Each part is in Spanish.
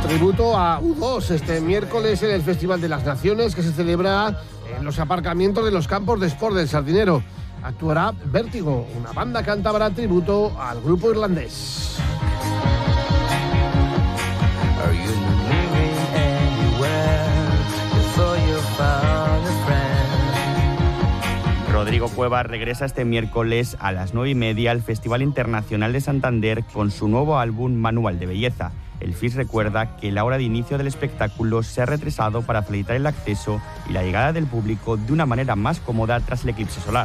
Tributo a U2 este miércoles en el Festival de las Naciones, que se celebra en los aparcamientos de los campos de Sport del Sardinero. Actuará Vértigo, una banda cántabra tributo al grupo irlandés. Rodrigo Cuevas regresa este miércoles a las 9:30 al Festival Internacional de Santander con su nuevo álbum Manual de Belleza. El FIS recuerda que la hora de inicio del espectáculo se ha retrasado para facilitar el acceso y la llegada del público de una manera más cómoda tras el eclipse solar.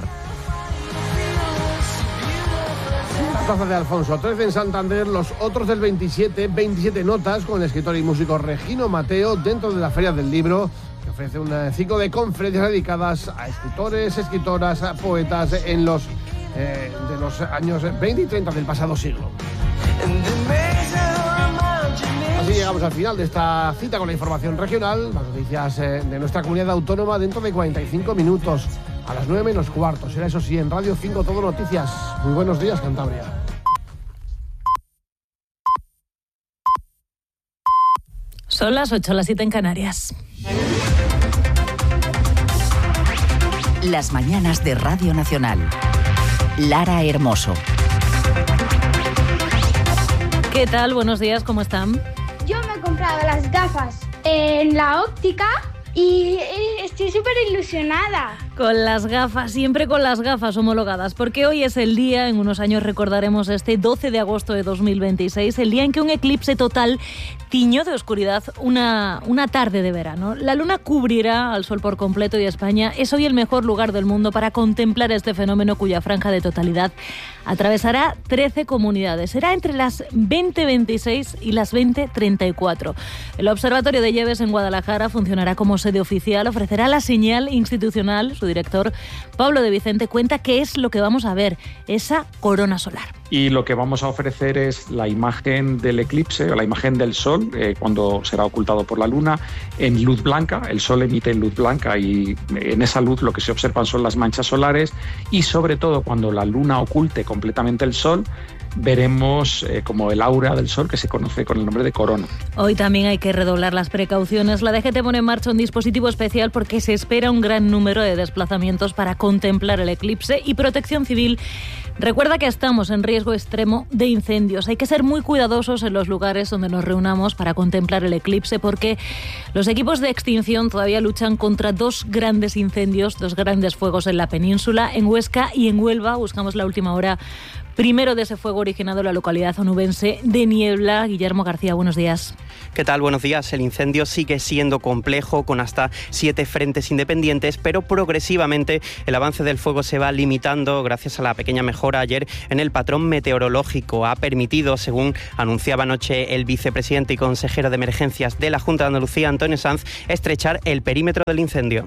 La plaza de Alfonso XIII en Santander, los otros del 27 notas con el escritor y músico Regino Mateo dentro de la Feria del Libro, que ofrece un ciclo de conferencias dedicadas a escritores, escritoras, a poetas de los años 20 y 30 del pasado siglo. Así llegamos al final de esta cita con la información regional. Las noticias de nuestra comunidad autónoma dentro de 45 minutos, a las 9:15. Será eso sí, en Radio 5 Todo Noticias. Muy buenos días, Cantabria. Son las 8, las 7 en Canarias. Las mañanas de Radio Nacional. Lara Hermoso. ¿Qué tal? Buenos días, ¿cómo están? Yo me he comprado las gafas en la óptica y estoy súper ilusionada. Con las gafas, siempre con las gafas homologadas, porque hoy es el día, en unos años recordaremos este 12 de agosto de 2026, el día en que un eclipse total tiñó de oscuridad una tarde de verano. La luna cubrirá al sol por completo y España es hoy el mejor lugar del mundo para contemplar este fenómeno, cuya franja de totalidad atravesará 13 comunidades. Será entre las 20:26 y las 20:34. El Observatorio de Lleves en Guadalajara funcionará como sede oficial, ofrecerá la señal institucional. Su director, Pablo de Vicente, cuenta qué es lo que vamos a ver, esa corona solar. Y lo que vamos a ofrecer es la imagen del eclipse o la imagen del sol cuando será ocultado por la luna en luz blanca. El sol emite luz blanca y en esa luz lo que se observan son las manchas solares, y sobre todo cuando la luna oculte completamente el sol veremos como el aura del sol, que se conoce con el nombre de corona. Hoy también hay que redoblar las precauciones. La DGT pone en marcha un dispositivo especial porque se espera un gran número de desplazamientos para contemplar el eclipse, y Protección Civil recuerda que estamos en riesgo extremo de incendios. Hay que ser muy cuidadosos en los lugares donde nos reunamos para contemplar el eclipse, porque los equipos de extinción todavía luchan contra dos grandes incendios, dos grandes fuegos en la península, en Huesca y en Huelva. Buscamos la última hora primero de ese fuego originado en la localidad onubense de Niebla. Guillermo García, buenos días. ¿Qué tal? Buenos días. El incendio sigue siendo complejo, con hasta 7 frentes independientes, pero progresivamente el avance del fuego se va limitando gracias a la pequeña mejora ayer en el patrón meteorológico. Ha permitido, según anunciaba anoche el vicepresidente y consejero de emergencias de la Junta de Andalucía, Antonio Sanz, estrechar el perímetro del incendio.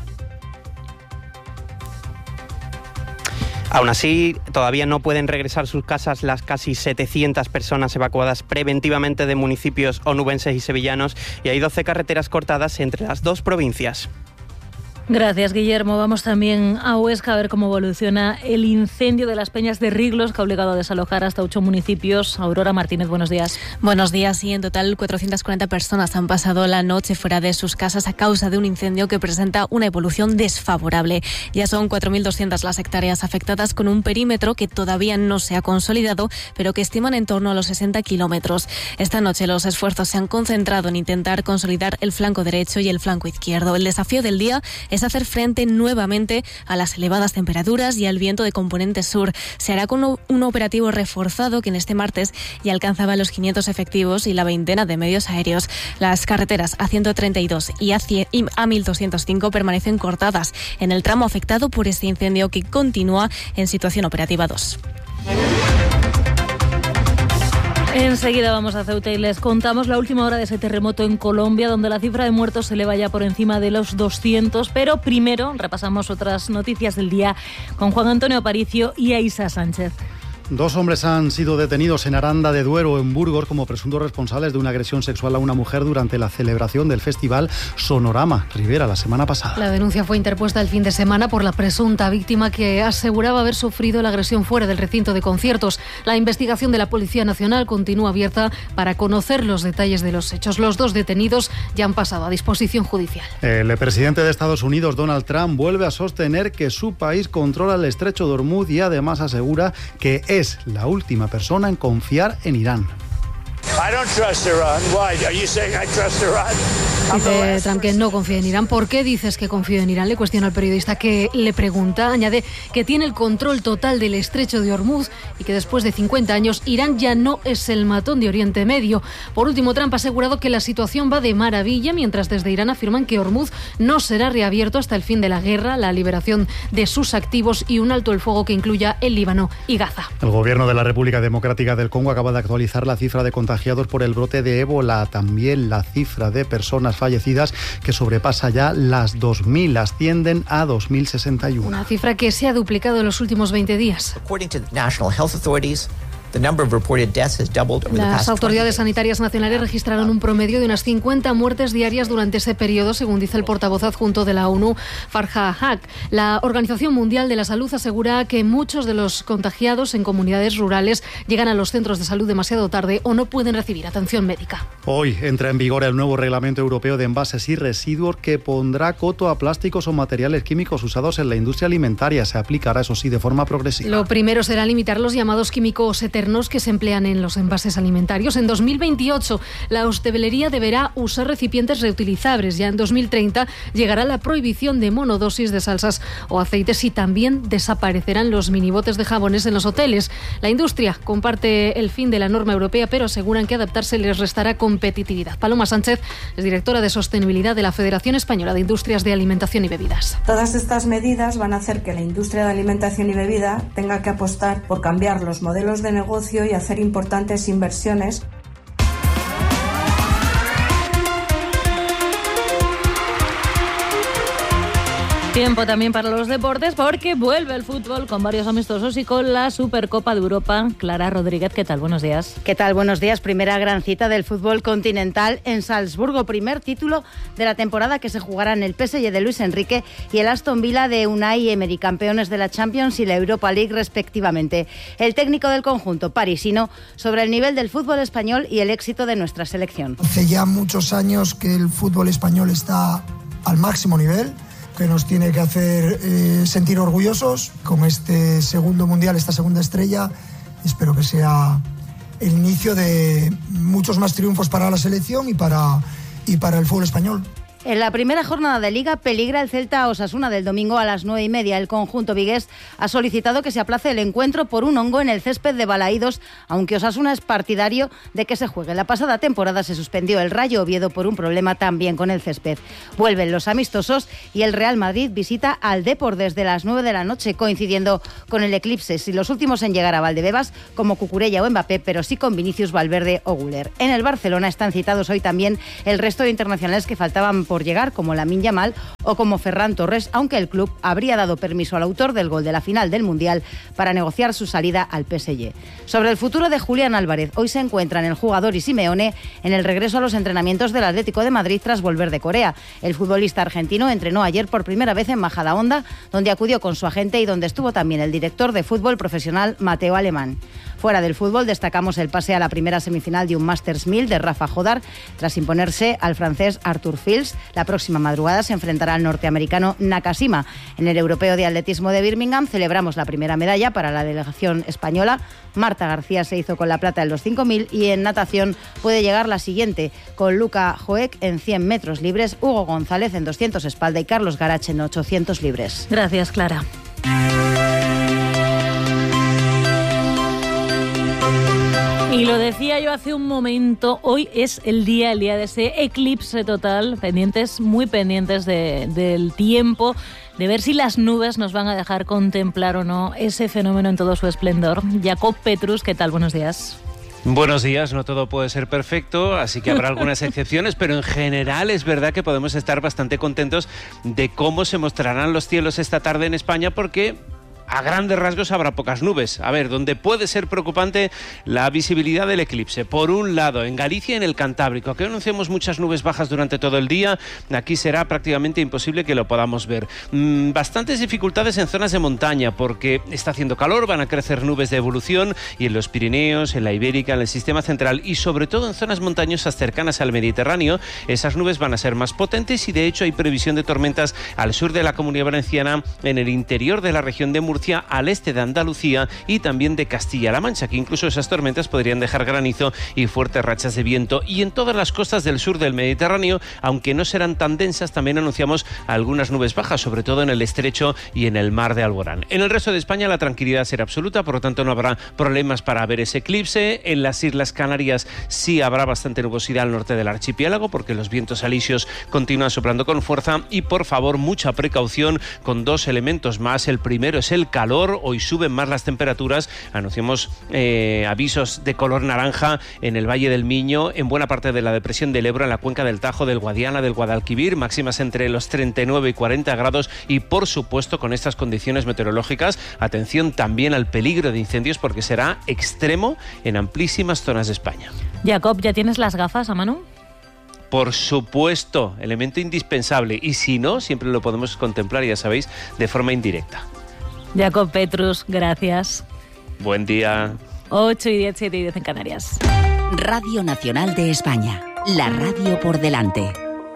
Aún así, todavía no pueden regresar a sus casas las casi 700 personas evacuadas preventivamente de municipios onubenses y sevillanos, y hay 12 carreteras cortadas entre las dos provincias. Gracias, Guillermo. Vamos también a Huesca a ver cómo evoluciona el incendio de las Peñas de Riglos, que ha obligado a desalojar hasta 8 municipios. Aurora Martínez, buenos días. Buenos días. Y en total 440 personas han pasado la noche fuera de sus casas a causa de un incendio que presenta una evolución desfavorable. Ya son 4.200 las hectáreas afectadas, con un perímetro que todavía no se ha consolidado, pero que estiman en torno a los 60 kilómetros. Esta noche los esfuerzos se han concentrado en intentar consolidar el flanco derecho y el flanco izquierdo. El desafío del día es hacer frente nuevamente a las elevadas temperaturas y al viento de componente sur. Se hará con un operativo reforzado que en este martes ya alcanzaba los 500 efectivos y la veintena de medios aéreos. Las carreteras A132 y A1205 permanecen cortadas en el tramo afectado por este incendio, que continúa en situación operativa 2. Enseguida vamos a Ceuta y les contamos la última hora de ese terremoto en Colombia, donde la cifra de muertos se eleva ya por encima de los 200. Pero primero repasamos otras noticias del día con Juan Antonio Aparicio y Aisa Sánchez. 2 hombres han sido detenidos en Aranda de Duero, en Burgos, como presuntos responsables de una agresión sexual a una mujer durante la celebración del festival Sonorama Rivera la semana pasada. La denuncia fue interpuesta el fin de semana por la presunta víctima, que aseguraba haber sufrido la agresión fuera del recinto de conciertos. La investigación de la Policía Nacional continúa abierta para conocer los detalles de los hechos. Los 2 detenidos ya han pasado a disposición judicial. El presidente de Estados Unidos, Donald Trump, vuelve a sostener que su país controla el estrecho de Hormuz y además asegura que es la última persona en confiar en Irán. Dice Trump que no confía en Irán. ¿Por qué dices que confío en Irán?, le cuestiona al periodista que le pregunta. Añade que tiene el control total del estrecho de Hormuz y que después de 50 años Irán ya no es el matón de Oriente Medio. Por último, Trump ha asegurado que la situación va de maravilla, mientras desde Irán afirman que Hormuz no será reabierto hasta el fin de la guerra, la liberación de sus activos y un alto el fuego que incluya el Líbano y Gaza. El gobierno de la República Democrática del Congo acaba de actualizar la cifra de contagiados por el brote de ébola. También la cifra de personas fallecidas, que sobrepasa ya las 2.000, ascienden a 2.061. Una cifra que se ha duplicado en los últimos 20 días. Las autoridades sanitarias nacionales registraron un promedio de unas 50 muertes diarias durante ese periodo, según dice el portavoz adjunto de la ONU, Farha Haq. La Organización Mundial de la Salud asegura que muchos de los contagiados en comunidades rurales llegan a los centros de salud demasiado tarde o no pueden recibir atención médica. Hoy entra en vigor el nuevo Reglamento Europeo de Envases y Residuos, que pondrá coto a plásticos o materiales químicos usados en la industria alimentaria. Se aplicará, eso sí, de forma progresiva. Lo primero será limitar los llamados químicos eternos que se emplean en los envases alimentarios. En 2028, la hostelería deberá usar recipientes reutilizables. Ya en 2030 llegará la prohibición de monodosis de salsas o aceites y también desaparecerán los minibotes de jabones en los hoteles. La industria comparte el fin de la norma europea, pero aseguran que adaptarse les restará competitividad. Paloma Sánchez es directora de Sostenibilidad de la Federación Española de Industrias de Alimentación y Bebidas. Todas estas medidas van a hacer que la industria de alimentación y bebida tenga que apostar por cambiar los modelos de negocio y hacer importantes inversiones. Tiempo también para los deportes, porque vuelve el fútbol con varios amistosos y con la Supercopa de Europa. Clara Rodríguez, ¿qué tal? Buenos días. ¿Qué tal? Buenos días. Primera gran cita del fútbol continental en Salzburgo. Primer título de la temporada que se jugará en el PSG de Luis Enrique y el Aston Villa de Unai Emery, campeones de la Champions y la Europa League respectivamente. El técnico del conjunto parisino sobre el nivel del fútbol español y el éxito de nuestra selección. Hace ya muchos años que el fútbol español está al máximo nivel, que nos tiene que hacer sentir orgullosos. Con este segundo mundial, esta segunda estrella, espero que sea el inicio de muchos más triunfos para la selección y para el fútbol español. En la primera jornada de Liga peligra el Celta Osasuna del domingo a las 9:30. El conjunto vigués ha solicitado que se aplace el encuentro por un hongo en el césped de Balaídos, aunque Osasuna es partidario de que se juegue. La pasada temporada se suspendió el Rayo Oviedo por un problema también con el césped. Vuelven los amistosos y el Real Madrid visita al Depor desde las 9 de la noche, coincidiendo con el eclipse. Si los últimos en llegar a Valdebebas, como Cucurella o Mbappé, pero sí con Vinicius, Valverde o Güler. En el Barcelona están citados hoy también el resto de internacionales que faltaban por llegar, como Lamine Yamal o como Ferran Torres, aunque el club habría dado permiso al autor del gol de la final del Mundial para negociar su salida al PSG. Sobre el futuro de Julián Álvarez, hoy se encuentran el jugador y Simeone en el regreso a los entrenamientos del Atlético de Madrid tras volver de Corea. El futbolista argentino entrenó ayer por primera vez en Majadahonda, donde acudió con su agente y donde estuvo también el director de fútbol profesional Mateo Alemán. Fuera del fútbol destacamos el pase a la primera semifinal de un Masters 1000 de Rafa Jodar tras imponerse al francés Arthur Fils. La próxima madrugada se enfrentará al norteamericano Nakashima. En el Europeo de Atletismo de Birmingham celebramos la primera medalla para la delegación española. Marta García se hizo con la plata en los 5.000 y en natación puede llegar la siguiente con Luca Joek en 100 metros libres, Hugo González en 200 espalda y Carlos Garach en 800 libres. Gracias, Clara. Y lo decía yo hace un momento, hoy es el día de ese eclipse total, muy pendientes del tiempo, de ver si las nubes nos van a dejar contemplar o no ese fenómeno en todo su esplendor. Jacob Petrus, ¿qué tal? Buenos días. Buenos días, no todo puede ser perfecto, así que habrá algunas excepciones, pero en general es verdad que podemos estar bastante contentos de cómo se mostrarán los cielos esta tarde en España, porque a grandes rasgos habrá pocas nubes. A ver, donde puede ser preocupante la visibilidad del eclipse. Por un lado, en Galicia y en el Cantábrico, que anunciamos muchas nubes bajas durante todo el día, aquí será prácticamente imposible que lo podamos ver. Bastantes dificultades en zonas de montaña, porque está haciendo calor, van a crecer nubes de evolución, y en los Pirineos, en la Ibérica, en el sistema central y sobre todo en zonas montañosas cercanas al Mediterráneo, esas nubes van a ser más potentes y de hecho hay previsión de tormentas al sur de la Comunidad Valenciana, en el interior de la región de Murcia, al este de Andalucía y también de Castilla-La Mancha, que incluso esas tormentas podrían dejar granizo y fuertes rachas de viento. Y en todas las costas del sur del Mediterráneo, aunque no serán tan densas, también anunciamos algunas nubes bajas, sobre todo en el estrecho y en el mar de Alborán. En el resto de España la tranquilidad será absoluta, por lo tanto no habrá problemas para ver ese eclipse. En las Islas Canarias sí habrá bastante nubosidad al norte del archipiélago, porque los vientos alisios continúan soplando con fuerza. Y por favor, mucha precaución con dos elementos más. El primero es el calor. Hoy suben más las temperaturas. Anunciamos avisos de color naranja en el Valle del Miño, en buena parte de la depresión del Ebro, en la cuenca del Tajo, del Guadiana, del Guadalquivir, máximas entre los 39 y 40 grados. Y por supuesto, con estas condiciones meteorológicas, atención también al peligro de incendios, porque será extremo en amplísimas zonas de España. Jacob, ¿ya tienes las gafas a mano? Por supuesto, elemento indispensable. Y si no, siempre lo podemos contemplar, ya sabéis, de forma indirecta. Jacob Petrus, gracias. Buen día. 8:10, 7:10 en Canarias. Radio Nacional de España. La radio por delante.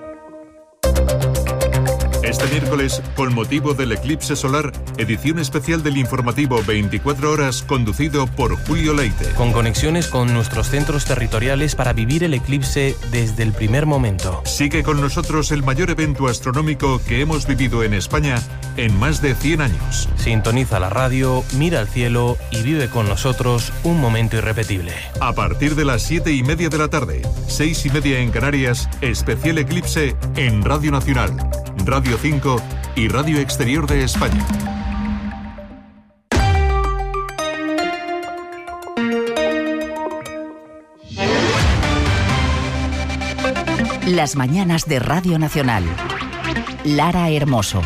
Este miércoles, con motivo del eclipse solar, edición especial del informativo 24 horas conducido por Julio Leite. Con conexiones con nuestros centros territoriales para vivir el eclipse desde el primer momento. Sigue con nosotros el mayor evento astronómico que hemos vivido en España en más de 100 años. Sintoniza la radio, mira al cielo y vive con nosotros un momento irrepetible. A partir de las 7:30 de la tarde, 6:30 en Canarias, especial eclipse en Radio Nacional, Radio 5 y Radio Exterior de España. Las mañanas de Radio Nacional. Lara Hermoso.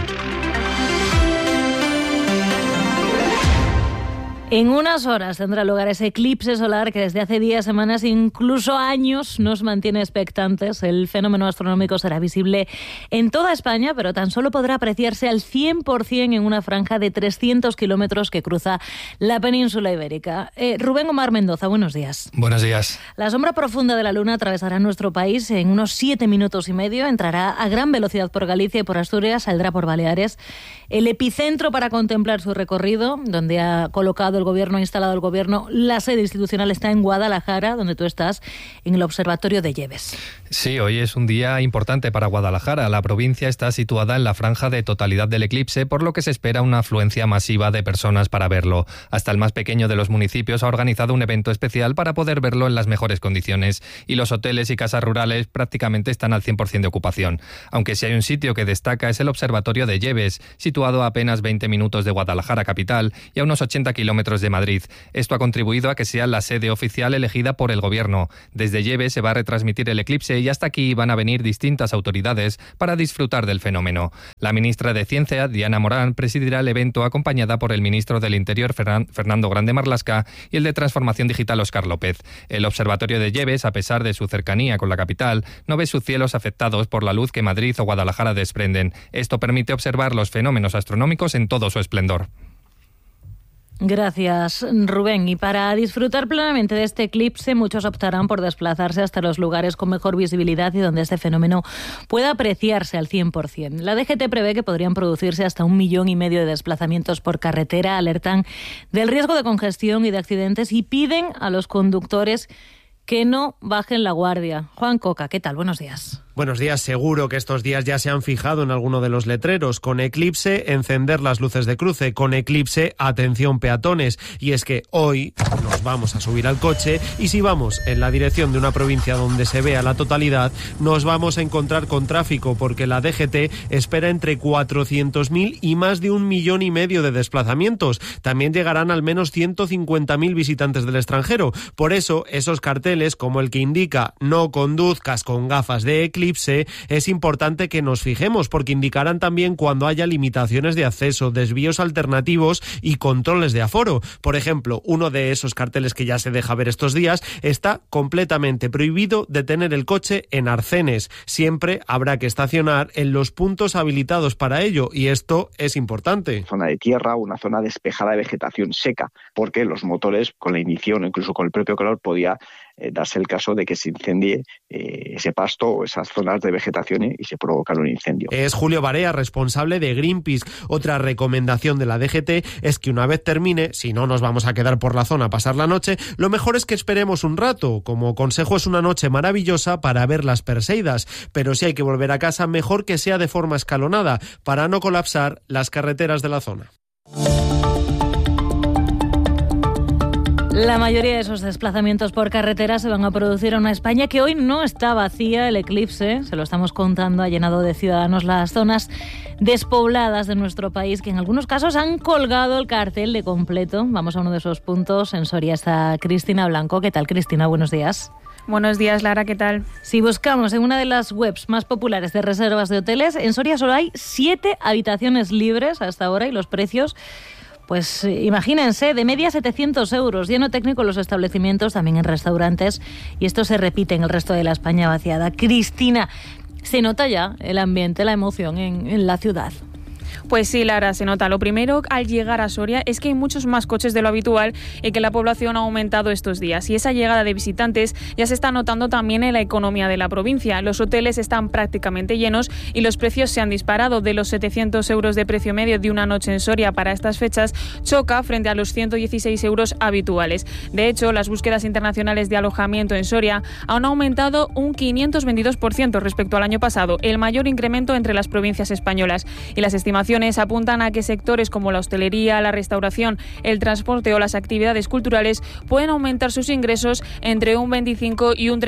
En unas horas tendrá lugar ese eclipse solar que desde hace días, semanas, incluso años nos mantiene expectantes. El fenómeno astronómico será visible en toda España, pero tan solo podrá apreciarse al 100% en una franja de 300 kilómetros que cruza la península ibérica. Rubén Omar Mendoza, buenos días. Buenos días. La sombra profunda de la Luna atravesará nuestro país en unos 7 minutos y medio, entrará a gran velocidad por Galicia y por Asturias, saldrá por Baleares. El epicentro para contemplar su recorrido, donde ha colocado el Gobierno, ha instalado el Gobierno, la sede institucional está en Guadalajara, donde tú estás, en el Observatorio de Lleves. Sí, hoy es un día importante para Guadalajara. La provincia está situada en la franja de totalidad del eclipse, por lo que se espera una afluencia masiva de personas para verlo. Hasta el más pequeño de los municipios ha organizado un evento especial para poder verlo en las mejores condiciones, y los hoteles y casas rurales prácticamente están al 100% de ocupación. Aunque si hay un sitio que destaca es el Observatorio de Lleves, situado a apenas 20 minutos de Guadalajara capital y a unos 80 kilómetros de Madrid. Esto ha contribuido a que sea la sede oficial elegida por el Gobierno. Desde Lleves se va a retransmitir el eclipse y hasta aquí van a venir distintas autoridades para disfrutar del fenómeno. La ministra de Ciencia, Diana Morán, presidirá el evento acompañada por el ministro del Interior, Fernando Grande Marlaska, y el de Transformación Digital, Óscar López. El Observatorio de Lleves, a pesar de su cercanía con la capital, no ve sus cielos afectados por la luz que Madrid o Guadalajara desprenden. Esto permite observar los fenómenos astronómicos en todo su esplendor. Gracias, Rubén. Y para disfrutar plenamente de este eclipse, muchos optarán por desplazarse hasta los lugares con mejor visibilidad y donde este fenómeno pueda apreciarse al 100%. La DGT prevé que podrían producirse hasta 1,5 millones de desplazamientos por carretera. Alertan del riesgo de congestión y de accidentes y piden a los conductores que no bajen la guardia. Juan Coca, ¿qué tal? Buenos días. Buenos días. Seguro que estos días ya se han fijado en alguno de los letreros. Con eclipse, encender las luces de cruce. Con eclipse, atención peatones. Y es que hoy nos vamos a subir al coche y si vamos en la dirección de una provincia donde se vea la totalidad, nos vamos a encontrar con tráfico, porque la DGT espera entre 400.000 y más de 1,5 millones de desplazamientos. También llegarán al menos 150.000 visitantes del extranjero. Por eso, esos carteles, como el que indica "no conduzcas con gafas de eclipse", eclipse, es importante que nos fijemos porque indicarán también cuando haya limitaciones de acceso, desvíos alternativos y controles de aforo. Por ejemplo, uno de esos carteles que ya se deja ver estos días está completamente prohibido detener el coche en arcenes. Siempre habrá que estacionar en los puntos habilitados para ello y esto es importante. Zona de tierra, una zona despejada de vegetación seca, porque los motores con la ignición o incluso con el propio calor podía darse el caso de que se incendie ese pasto o esas zonas de vegetación y se provocan un incendio. Es Julio Barea, responsable de Greenpeace. Otra recomendación de la DGT es que una vez termine, si no nos vamos a quedar por la zona a pasar la noche, lo mejor es que esperemos un rato. Como consejo, es una noche maravillosa para ver las Perseidas, pero si hay que volver a casa, mejor que sea de forma escalonada para no colapsar las carreteras de la zona. La mayoría de esos desplazamientos por carretera se van a producir en una España que hoy no está vacía. El eclipse, se lo estamos contando, ha llenado de ciudadanos las zonas despobladas de nuestro país, que en algunos casos han colgado el cartel de completo. Vamos a uno de esos puntos. En Soria está Cristina Blanco. ¿Qué tal, Cristina? Buenos días. Buenos días, Lara, ¿qué tal? Si buscamos en una de las webs más populares de reservas de hoteles, en Soria solo hay 7 habitaciones libres hasta ahora y los precios... Pues imagínense, de media 700 euros, lleno técnico en los establecimientos, también en restaurantes, y esto se repite en el resto de la España vaciada. Cristina, ¿se nota ya el ambiente, la emoción en la ciudad? Pues sí, Lara, se nota. Lo primero al llegar a Soria es que hay muchos más coches de lo habitual y que la población ha aumentado estos días. Y esa llegada de visitantes ya se está notando también en la economía de la provincia. Los hoteles están prácticamente llenos y los precios se han disparado. De los 700 euros de precio medio de una noche en Soria para estas fechas, choca frente a los 116 euros habituales. De hecho, las búsquedas internacionales de alojamiento en Soria han aumentado un 522% respecto al año pasado, el mayor incremento entre las provincias españolas. Y las estimaciones apuntan a que sectores como la hostelería, la restauración, el transporte o las actividades culturales pueden aumentar sus ingresos entre un 25 y un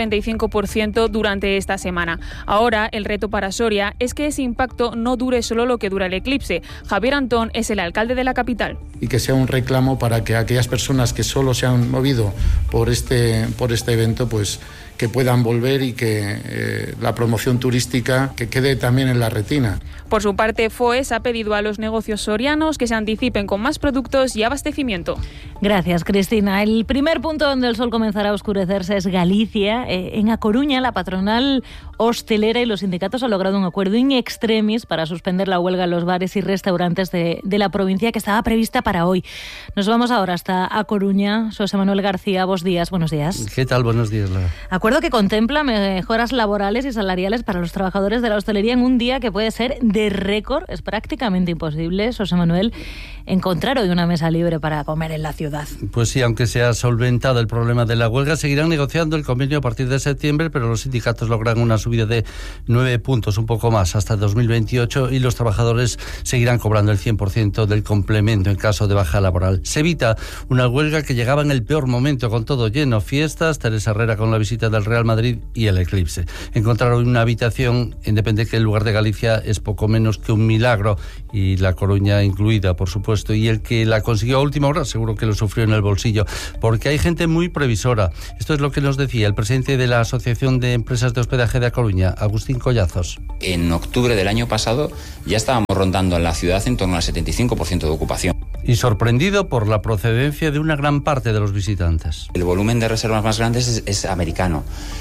35% durante esta semana. Ahora, el reto para Soria es que ese impacto no dure solo lo que dura el eclipse. Javier Antón es el alcalde de la capital. Y que sea un reclamo para que aquellas personas que solo se han movido por este evento, pues que puedan volver y que la promoción turística que quede también en la retina. Por su parte, FOES ha pedido a los negocios sorianos que se anticipen con más productos y abastecimiento. Gracias, Cristina. El primer punto donde el sol comenzará a oscurecerse es Galicia. En A Coruña, la patronal hostelera y los sindicatos han logrado un acuerdo in extremis para suspender la huelga en los bares y restaurantes de la provincia que estaba prevista para hoy. Nos vamos ahora hasta A Coruña. José Manuel García, buenos días. ¿Qué tal? Buenos días, Lara. Acuerdo que contempla mejoras laborales y salariales para los trabajadores de la hostelería en un día que puede ser de récord. Es prácticamente imposible, José Manuel, encontrar hoy una mesa libre para comer en la ciudad. Pues sí, aunque se ha solventado el problema de la huelga, seguirán negociando el convenio a partir de septiembre, pero los sindicatos logran una subida de 9 puntos, un poco más, hasta 2028, y los trabajadores seguirán cobrando el 100% del complemento en caso de baja laboral. Se evita una huelga que llegaba en el peor momento, con todo lleno, fiestas, Teresa Herrera con la visita del Real Madrid y el eclipse. Encontrar hoy una habitación, independiente que el lugar de Galicia, es poco menos que un milagro, y La Coruña incluida, por supuesto, y el que la consiguió a última hora seguro que lo sufrió en el bolsillo, porque hay gente muy previsora. Esto es lo que nos decía el presidente de la Asociación de Empresas de Hospedaje de A Coruña, Agustín Collazos. En octubre del año pasado ya estábamos rondando en la ciudad en torno al 75% de ocupación. Y sorprendido por la procedencia de una gran parte de los visitantes. El volumen de reservas más grandes es americano.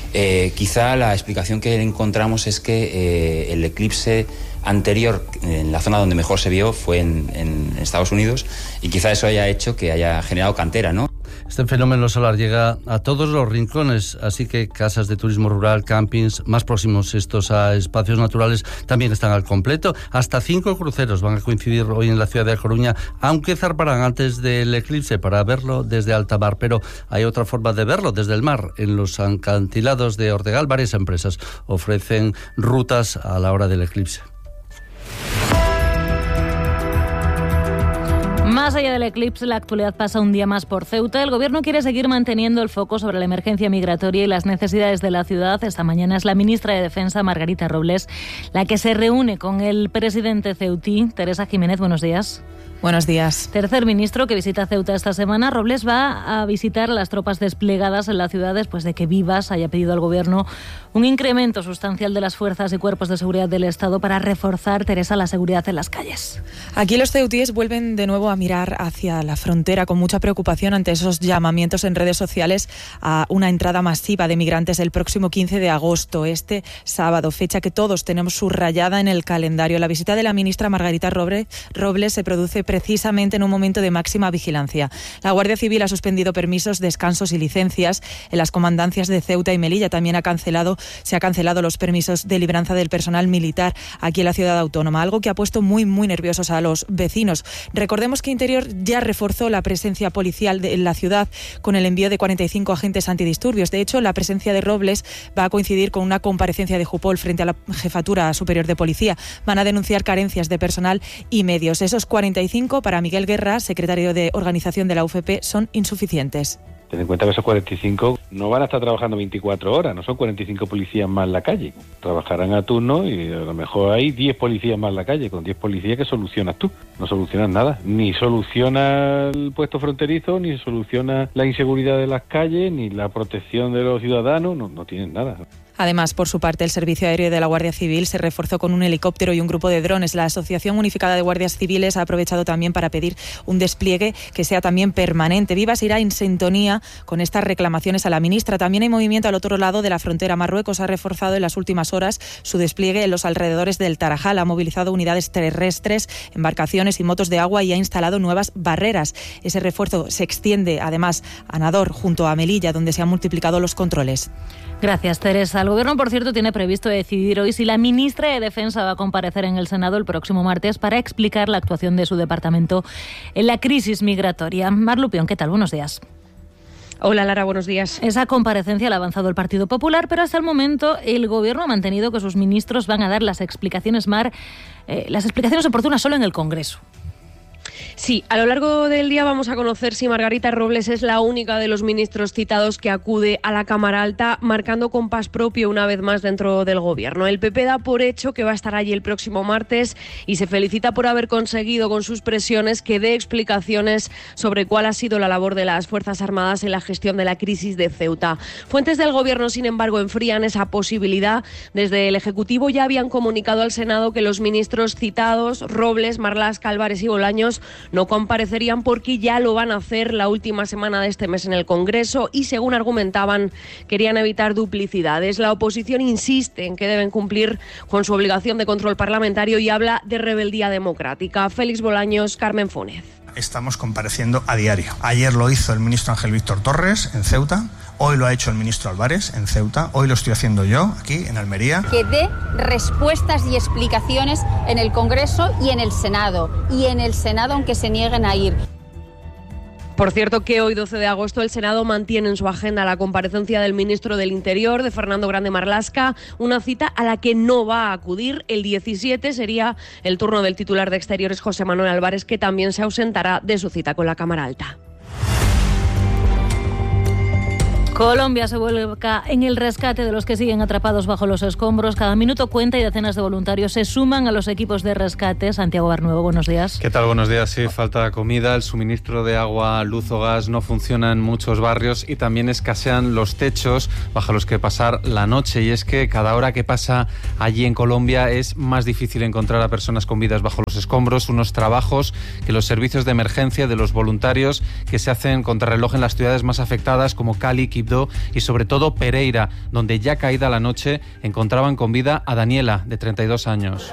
Quizá la explicación que encontramos es que el eclipse anterior, en la zona donde mejor se vio, fue en Estados Unidos, y quizá eso haya hecho que haya generado cantera, ¿no? Este fenómeno solar llega a todos los rincones, así que casas de turismo rural, campings más próximos estos a espacios naturales también están al completo. Hasta 5 cruceros van a coincidir hoy en la ciudad de A Coruña, aunque zarparán antes del eclipse para verlo desde alta mar. Pero hay otra forma de verlo, desde el mar. En los acantilados de Ortegal, varias empresas ofrecen rutas a la hora del eclipse. Más allá del eclipse, la actualidad pasa un día más por Ceuta. El gobierno quiere seguir manteniendo el foco sobre la emergencia migratoria y las necesidades de la ciudad. Esta mañana es la ministra de Defensa, Margarita Robles, la que se reúne con el presidente ceutí, Teresa Jiménez. Buenos días. Buenos días. Tercer ministro que visita Ceuta esta semana. Robles va a visitar las tropas desplegadas en la ciudad después de que Vivas haya pedido al Gobierno un incremento sustancial de las fuerzas y cuerpos de seguridad del Estado para reforzar, Teresa, la seguridad en las calles. Aquí los ceutíes vuelven de nuevo a mirar hacia la frontera con mucha preocupación ante esos llamamientos en redes sociales a una entrada masiva de migrantes el próximo 15 de agosto, este sábado, fecha que todos tenemos subrayada en el calendario. La visita de la ministra Margarita Robles se produce precisamente en un momento de máxima vigilancia. La Guardia Civil ha suspendido permisos, descansos y licencias en las comandancias de Ceuta y Melilla. También se ha cancelado los permisos de libranza del personal militar aquí en la ciudad autónoma, algo que ha puesto muy nerviosos a los vecinos. Recordemos que Interior ya reforzó la presencia policial en la ciudad con el envío de 45 agentes antidisturbios. De hecho, la presencia de Robles va a coincidir con una comparecencia de Jupol frente a la Jefatura Superior de Policía. Van a denunciar carencias de personal y medios. Esos 45, para Miguel Guerra, secretario de Organización de la UFP, son insuficientes. Ten en cuenta que esos 45 no van a estar trabajando 24 horas, no son 45 policías más en la calle. Trabajarán a turno y a lo mejor hay 10 policías más en la calle. Con 10 policías, ¿qué solucionas tú? No solucionas nada. Ni soluciona el puesto fronterizo, ni soluciona la inseguridad de las calles, ni la protección de los ciudadanos. No tienen nada. Además, por su parte, el Servicio Aéreo de la Guardia Civil se reforzó con un helicóptero y un grupo de drones. La Asociación Unificada de Guardias Civiles ha aprovechado también para pedir un despliegue que sea también permanente. Vivas irá en sintonía con estas reclamaciones a la ministra. También hay movimiento al otro lado de la frontera. Marruecos ha reforzado en las últimas horas su despliegue en los alrededores del Tarajal. Ha movilizado unidades terrestres, embarcaciones y motos de agua y ha instalado nuevas barreras. Ese refuerzo se extiende además a Nador, junto a Melilla, donde se han multiplicado los controles. Gracias, Teresa. El Gobierno, por cierto, tiene previsto decidir hoy si la ministra de Defensa va a comparecer en el Senado el próximo martes para explicar la actuación de su departamento en la crisis migratoria. Mar Lupión, ¿qué tal? Buenos días. Hola, Lara, buenos días. Esa comparecencia la ha avanzado el Partido Popular, pero hasta el momento el Gobierno ha mantenido que sus ministros van a dar las explicaciones oportunas solo en el Congreso. Sí, a lo largo del día vamos a conocer si Margarita Robles es la única de los ministros citados que acude a la Cámara Alta, marcando compás propio una vez más dentro del Gobierno. El PP da por hecho que va a estar allí el próximo martes y se felicita por haber conseguido con sus presiones que dé explicaciones sobre cuál ha sido la labor de las Fuerzas Armadas en la gestión de la crisis de Ceuta. Fuentes del Gobierno, sin embargo, enfrían esa posibilidad. Desde el Ejecutivo ya habían comunicado al Senado que los ministros citados, Robles, Marlaska, Álvarez y Bolaños, no comparecerían porque ya lo van a hacer la última semana de este mes en el Congreso y, según argumentaban, querían evitar duplicidades. La oposición insiste en que deben cumplir con su obligación de control parlamentario y habla de rebeldía democrática. Félix Bolaños, Carmen Fúnez. Estamos compareciendo a diario. Ayer lo hizo el ministro Ángel Víctor Torres en Ceuta. Hoy lo ha hecho el ministro Álvarez en Ceuta, hoy lo estoy haciendo yo aquí en Almería. Que dé respuestas y explicaciones en el Congreso y en el Senado, aunque se nieguen a ir. Por cierto, que hoy, 12 de agosto, el Senado mantiene en su agenda la comparecencia del ministro del Interior, de Fernando Grande Marlaska, una cita a la que no va a acudir. El 17 sería el turno del titular de Exteriores, José Manuel Álvarez, que también se ausentará de su cita con la Cámara Alta. Colombia se vuelca en el rescate de los que siguen atrapados bajo los escombros. Cada minuto cuenta y decenas de voluntarios se suman a los equipos de rescate. Santiago Barnuevo, buenos días. ¿Qué tal? Buenos días. Sí, falta comida, el suministro de agua, luz o gas no funciona en muchos barrios y también escasean los techos bajo los que pasar la noche. Y es que cada hora que pasa allí en Colombia es más difícil encontrar a personas con vidas bajo los escombros. Unos trabajos que los servicios de emergencia de los voluntarios que se hacen contrarreloj en las ciudades más afectadas como Cali, y sobre todo Pereira, donde ya caída la noche encontraban con vida a Daniela, de 32 años.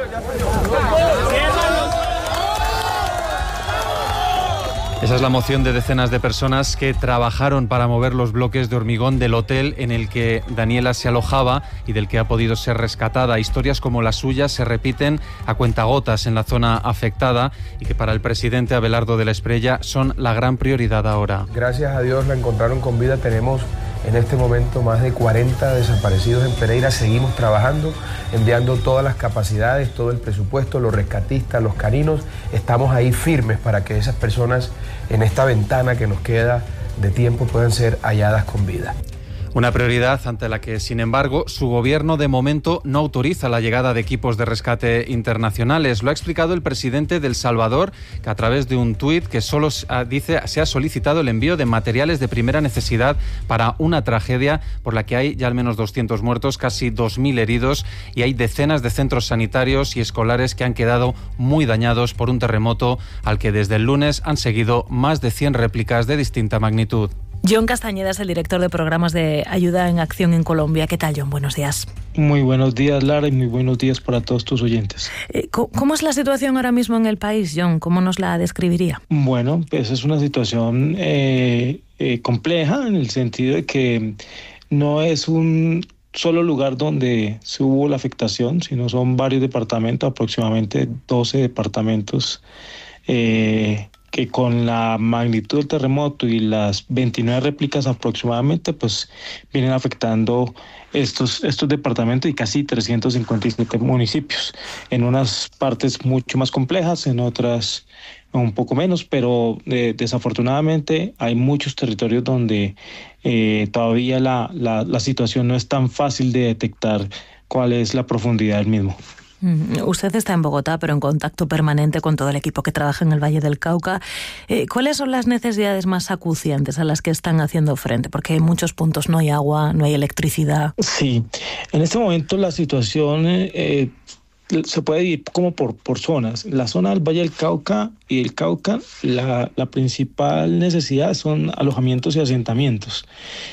Esa es la emoción de decenas de personas que trabajaron para mover los bloques de hormigón del hotel en el que Daniela se alojaba y del que ha podido ser rescatada. Historias como las suyas se repiten a cuentagotas en la zona afectada y que para el presidente Abelardo de la Espriella son la gran prioridad ahora. Gracias a Dios la encontraron con vida. Tenemos en este momento más de 40 desaparecidos en Pereira. Seguimos trabajando, enviando todas las capacidades, todo el presupuesto, los rescatistas, los caninos. Estamos ahí firmes para que esas personas en esta ventana que nos queda de tiempo puedan ser halladas con vida. Una prioridad ante la que, sin embargo, su gobierno de momento no autoriza la llegada de equipos de rescate internacionales. Lo ha explicado el presidente de El Salvador, que a través de un tuit que solo dice se ha solicitado el envío de materiales de primera necesidad para una tragedia por la que hay ya al menos 200 muertos, casi 2.000 heridos, y hay decenas de centros sanitarios y escolares que han quedado muy dañados por un terremoto al que desde el lunes han seguido más de 100 réplicas de distinta magnitud. John Castañeda es el director de programas de ayuda en acción en Colombia. ¿Qué tal, John? Buenos días. Muy buenos días, Lara, y muy buenos días para todos tus oyentes. ¿Cómo es la situación ahora mismo en el país, John? ¿Cómo nos la describiría? Bueno, pues es una situación compleja en el sentido de que no es un solo lugar donde se hubo la afectación, sino son varios departamentos, aproximadamente 12 departamentos, que con la magnitud del terremoto y las 29 réplicas aproximadamente, pues vienen afectando estos departamentos y casi 357 municipios. En unas partes mucho más complejas, en otras un poco menos, pero desafortunadamente hay muchos territorios donde todavía la situación no es tan fácil de detectar cuál es la profundidad del mismo. Usted está en Bogotá, pero en contacto permanente con todo el equipo que trabaja en el Valle del Cauca. ¿Cuáles son las necesidades más acuciantes a las que están haciendo frente? Porque en muchos puntos no hay agua, no hay electricidad. Sí, en este momento la situación se puede dividir como por zonas. La zona del Valle del Cauca y el Cauca, la principal necesidad son alojamientos y asentamientos.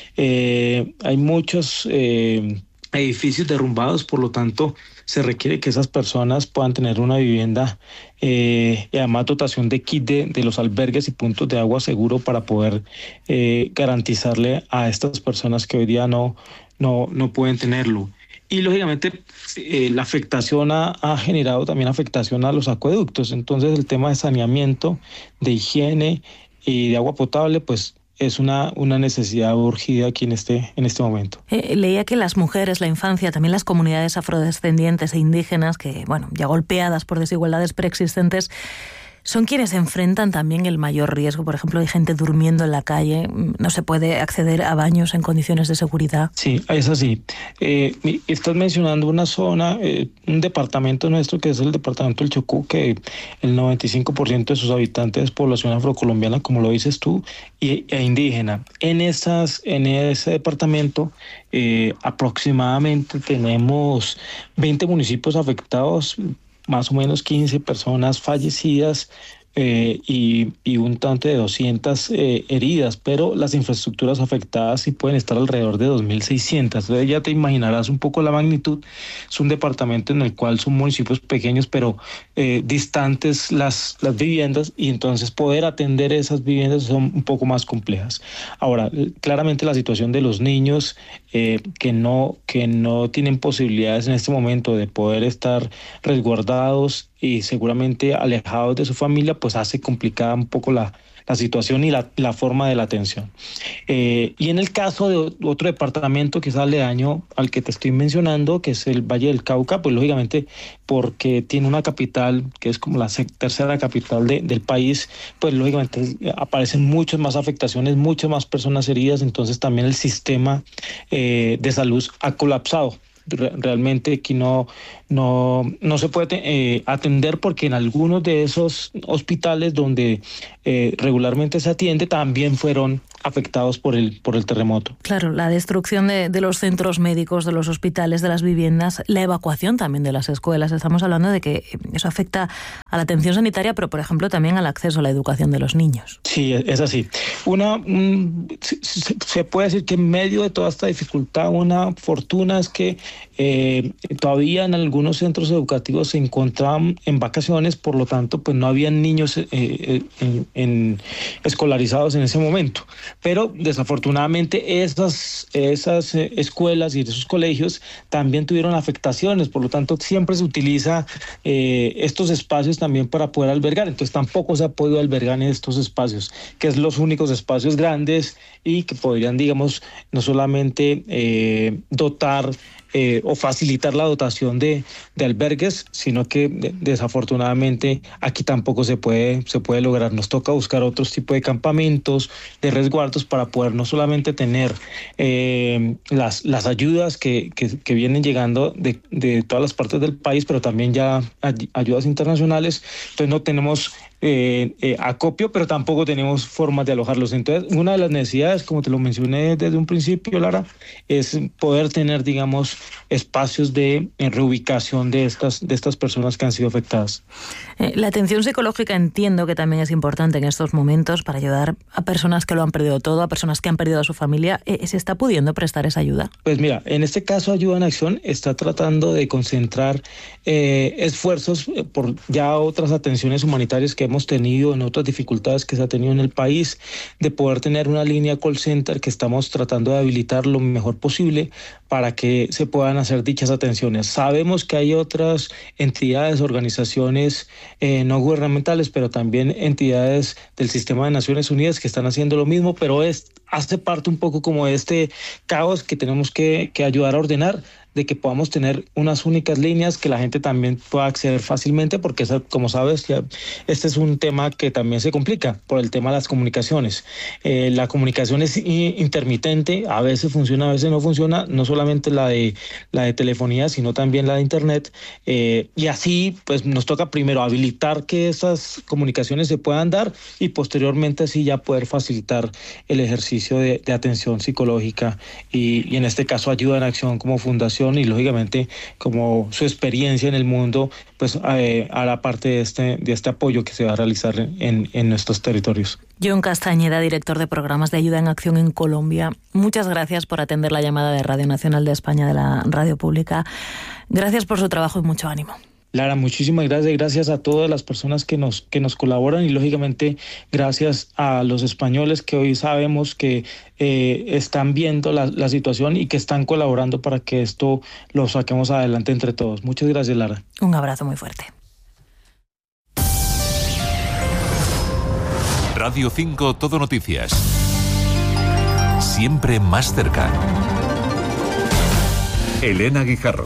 Hay muchos edificios derrumbados, por lo tanto se requiere que esas personas puedan tener una vivienda y además dotación de kit de los albergues y puntos de agua seguro para poder garantizarle a estas personas que hoy día no pueden tenerlo. Y lógicamente la afectación ha generado también afectación a los acueductos. Entonces el tema de saneamiento, de higiene y de agua potable, pues es una necesidad urgida aquí en este momento. Leía que las mujeres, la infancia, también las comunidades afrodescendientes e indígenas, que ya golpeadas por desigualdades preexistentes, son quienes enfrentan también el mayor riesgo. Por ejemplo, hay gente durmiendo en la calle, no se puede acceder a baños en condiciones de seguridad. Sí, es así. Estás mencionando una zona, un departamento nuestro que es el departamento del Chocó, que el 95% de sus habitantes es población afrocolombiana, como lo dices tú, e indígena. En ese departamento aproximadamente tenemos 20 municipios afectados, más o menos 15 personas fallecidas y un tanto de 200 heridas, pero las infraestructuras afectadas sí pueden estar alrededor de 2.600. Entonces ya te imaginarás un poco la magnitud. Es un departamento en el cual son municipios pequeños, pero distantes las viviendas, y entonces poder atender esas viviendas son un poco más complejas. Ahora, claramente la situación de los niños que no tienen posibilidades en este momento de poder estar resguardados y seguramente alejados de su familia, pues hace complicada un poco la situación y la forma de la atención. Y en el caso de otro departamento que es aledaño al que te estoy mencionando, que es el Valle del Cauca, pues lógicamente porque tiene una capital que es como la tercera capital del país, pues lógicamente aparecen muchas más afectaciones, muchas más personas heridas, entonces también el sistema de salud ha colapsado. Realmente aquí no se puede atender, porque en algunos de esos hospitales donde regularmente se atiende también fueron afectados por el terremoto. Claro, la destrucción de los centros médicos, de los hospitales, de las viviendas, la evacuación también de las escuelas. Estamos hablando de que eso afecta a la atención sanitaria, pero por ejemplo también al acceso a la educación de los niños. Sí, es así. Se puede decir que en medio de toda esta dificultad, una fortuna es que todavía en algunos centros educativos se encontraban en vacaciones, por lo tanto pues no habían niños escolarizados en ese momento. Pero desafortunadamente esas escuelas y esos colegios también tuvieron afectaciones, por lo tanto siempre se utiliza estos espacios también para poder albergar, entonces tampoco se ha podido albergar en estos espacios, que es los únicos espacios grandes y que podrían, digamos, no solamente dotar o facilitar la dotación de albergues, sino que desafortunadamente aquí tampoco se puede lograr. Nos toca buscar otros tipos de campamentos, de resguardos, para poder no solamente tener las ayudas que vienen llegando de todas las partes del país, pero también ya ayudas internacionales. Entonces no tenemos acopio, pero tampoco tenemos formas de alojarlos. Entonces, una de las necesidades, como te lo mencioné desde un principio, Lara, es poder tener, digamos, espacios de reubicación de estas personas que han sido afectadas. La atención psicológica entiendo que también es importante en estos momentos para ayudar a personas que lo han perdido todo, a personas que han perdido a su familia. ¿Se está pudiendo prestar esa ayuda? Pues mira, en este caso Ayuda en Acción está tratando de concentrar esfuerzos por ya otras atenciones humanitarias que hemos tenido, en otras dificultades que se ha tenido en el país, de poder tener una línea call center que estamos tratando de habilitar lo mejor posible para que se puedan hacer dichas atenciones. Sabemos que hay otras entidades, organizaciones no gubernamentales, pero también entidades del sistema de Naciones Unidas que están haciendo lo mismo, pero hace parte un poco como de este caos que tenemos que ayudar a ordenar, de que podamos tener unas únicas líneas que la gente también pueda acceder fácilmente, porque como sabes, ya este es un tema que también se complica por el tema de las comunicaciones. La comunicación es intermitente, a veces funciona, a veces no funciona, no solamente la de telefonía, sino también la de internet, y así pues nos toca primero habilitar que esas comunicaciones se puedan dar y posteriormente así ya poder facilitar el ejercicio de atención psicológica y en este caso Ayuda en Acción como fundación, y lógicamente como su experiencia en el mundo, pues hará parte de este apoyo que se va a realizar en nuestros territorios. John Castañeda, director de programas de Ayuda en Acción en Colombia. Muchas gracias por atender la llamada de Radio Nacional de España, de la radio pública. Gracias por su trabajo y mucho ánimo. Lara, muchísimas gracias a todas las personas que nos colaboran y lógicamente gracias a los españoles que hoy sabemos que están viendo la situación y que están colaborando para que esto lo saquemos adelante entre todos. Muchas gracias, Lara. Un abrazo muy fuerte. Radio 5 Todo Noticias. Siempre más cerca. Elena Guijarro.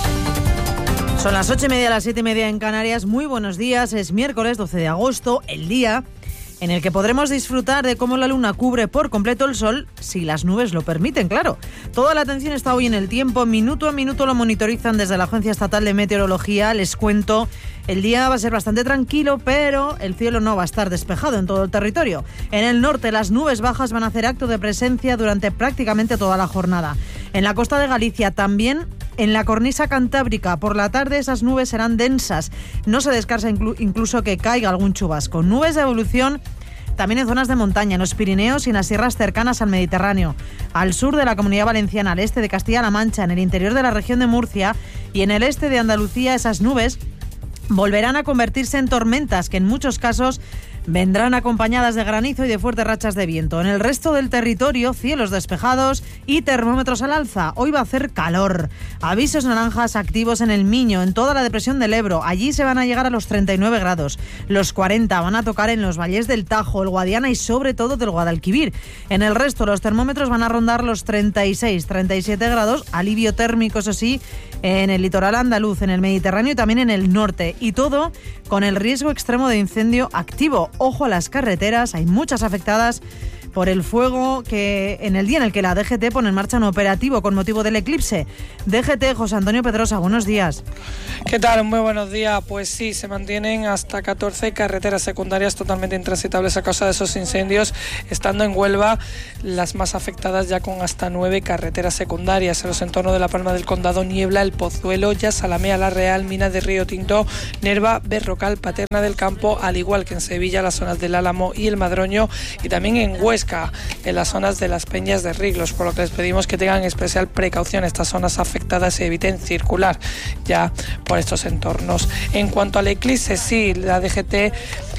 Son las 8:30, las 7:30 en Canarias. Muy buenos días. Es miércoles 12 de agosto, el día en el que podremos disfrutar de cómo la luna cubre por completo el sol, si las nubes lo permiten, claro. Toda la atención está hoy en el tiempo. Minuto a minuto lo monitorizan desde la Agencia Estatal de Meteorología. Les cuento, el día va a ser bastante tranquilo, pero el cielo no va a estar despejado en todo el territorio. En el norte, las nubes bajas van a hacer acto de presencia durante prácticamente toda la jornada. En la costa de Galicia también. En la cornisa cantábrica, por la tarde esas nubes serán densas. No se descarta incluso que caiga algún chubasco. Nubes de evolución también en zonas de montaña, en los Pirineos y en las sierras cercanas al Mediterráneo. Al sur de la Comunidad Valenciana, al este de Castilla-La Mancha, en el interior de la región de Murcia y en el este de Andalucía, esas nubes volverán a convertirse en tormentas que en muchos casos vendrán acompañadas de granizo y de fuertes rachas de viento. En el resto del territorio, cielos despejados y termómetros al alza. Hoy va a hacer calor. Avisos naranjas activos en el Miño, en toda la depresión del Ebro. Allí se van a llegar a los 39 grados. Los 40 van a tocar en los valles del Tajo, el Guadiana y sobre todo del Guadalquivir. En el resto, los termómetros van a rondar los 36, 37 grados. Alivio térmico, eso sí, en el litoral andaluz, en el Mediterráneo y también en el norte. Y todo con el riesgo extremo de incendio activo. Ojo a las carreteras, hay muchas afectadas por el fuego que en el día en el que la DGT pone en marcha un operativo con motivo del eclipse. DGT, José Antonio Pedrosa, buenos días. ¿Qué tal? Muy buenos días. Pues sí, se mantienen hasta 14 carreteras secundarias totalmente intransitables a causa de esos incendios, estando en Huelva las más afectadas ya con hasta 9 carreteras secundarias. En los entornos de La Palma del Condado, Niebla, El Pozuelo, Ya Salamea, La Real, Minas de Río Tinto, Nerva, Berrocal, Paterna del Campo, al igual que en Sevilla, las zonas del Álamo y el Madroño, y también en Huesca, en las zonas de las Peñas de Riglos, por lo que les pedimos que tengan especial precaución estas zonas afectadas y eviten circular ya por estos entornos. En cuanto al eclipse, sí, la DGT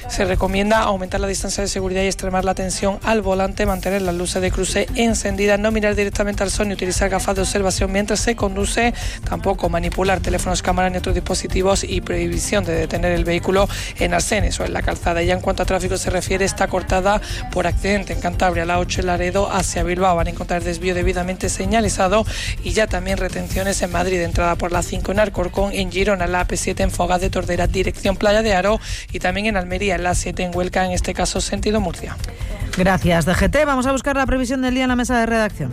Se recomienda aumentar la distancia de seguridad y extremar la atención al volante, mantener las luces de cruce encendidas, no mirar directamente al sol ni utilizar gafas de observación mientras se conduce, tampoco manipular teléfonos, cámaras ni otros dispositivos y prohibición de detener el vehículo en arcenes o en la calzada. Ya en cuanto a tráfico se refiere, está cortada por accidente en Cantabria, la 8 en Laredo hacia Bilbao. Van a encontrar desvío debidamente señalizado y ya también retenciones en Madrid, entrada por la 5 en Alcorcón, en Girona, la AP7 en Fogás de Tordera, dirección Playa de Aro, y también en Almería, en la 7 en Huelca, en este caso sentido Murcia. Gracias, DGT. Vamos a buscar la previsión del día en la mesa de redacción.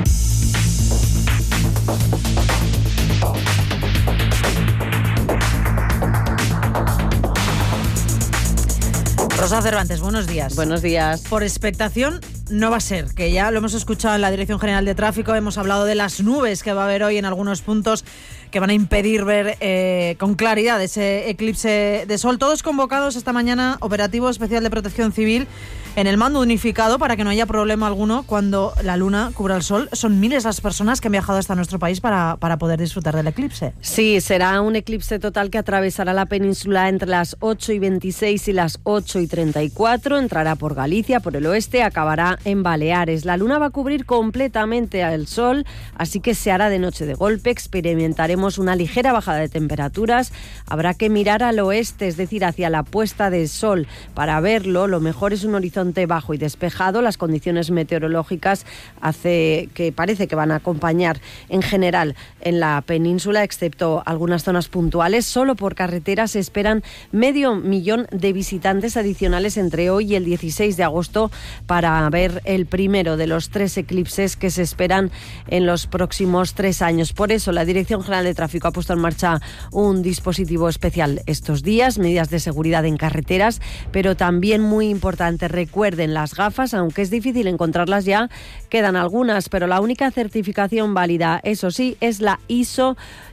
Rosa Cervantes, buenos días. Buenos días. Por expectación no va a ser, que ya lo hemos escuchado en la Dirección General de Tráfico, hemos hablado de las nubes que va a haber hoy en algunos puntos que van a impedir ver con claridad ese eclipse de sol. Todos convocados esta mañana, operativo especial de protección civil en el mando unificado para que no haya problema alguno cuando la luna cubra el sol. Son miles las personas que han viajado hasta nuestro país para poder disfrutar del eclipse. Sí, será un eclipse total que atravesará la península entre las 8:26 y las 8:34. Entrará por Galicia, por el oeste, acabará en Baleares. La luna va a cubrir completamente al sol, así que se hará de noche de golpe. Experimentaremos una ligera bajada de temperaturas. Habrá que mirar al oeste, es decir, hacia la puesta de sol. Para verlo, lo mejor es un horizonte bajo y despejado. Las condiciones meteorológicas parece que van a acompañar en general en la península, excepto algunas zonas puntuales. Solo por carretera se esperan 500.000 de visitantes adicionales entre hoy y el 16 de agosto para ver el primero de los 3 eclipses que se esperan en los próximos 3 años. Por eso la Dirección General de Tráfico ha puesto en marcha un dispositivo especial estos días, medidas de seguridad en carreteras, pero también muy importante, recuerden las gafas, aunque es difícil encontrarlas ya, quedan algunas, pero la única certificación válida, eso sí, es la ISO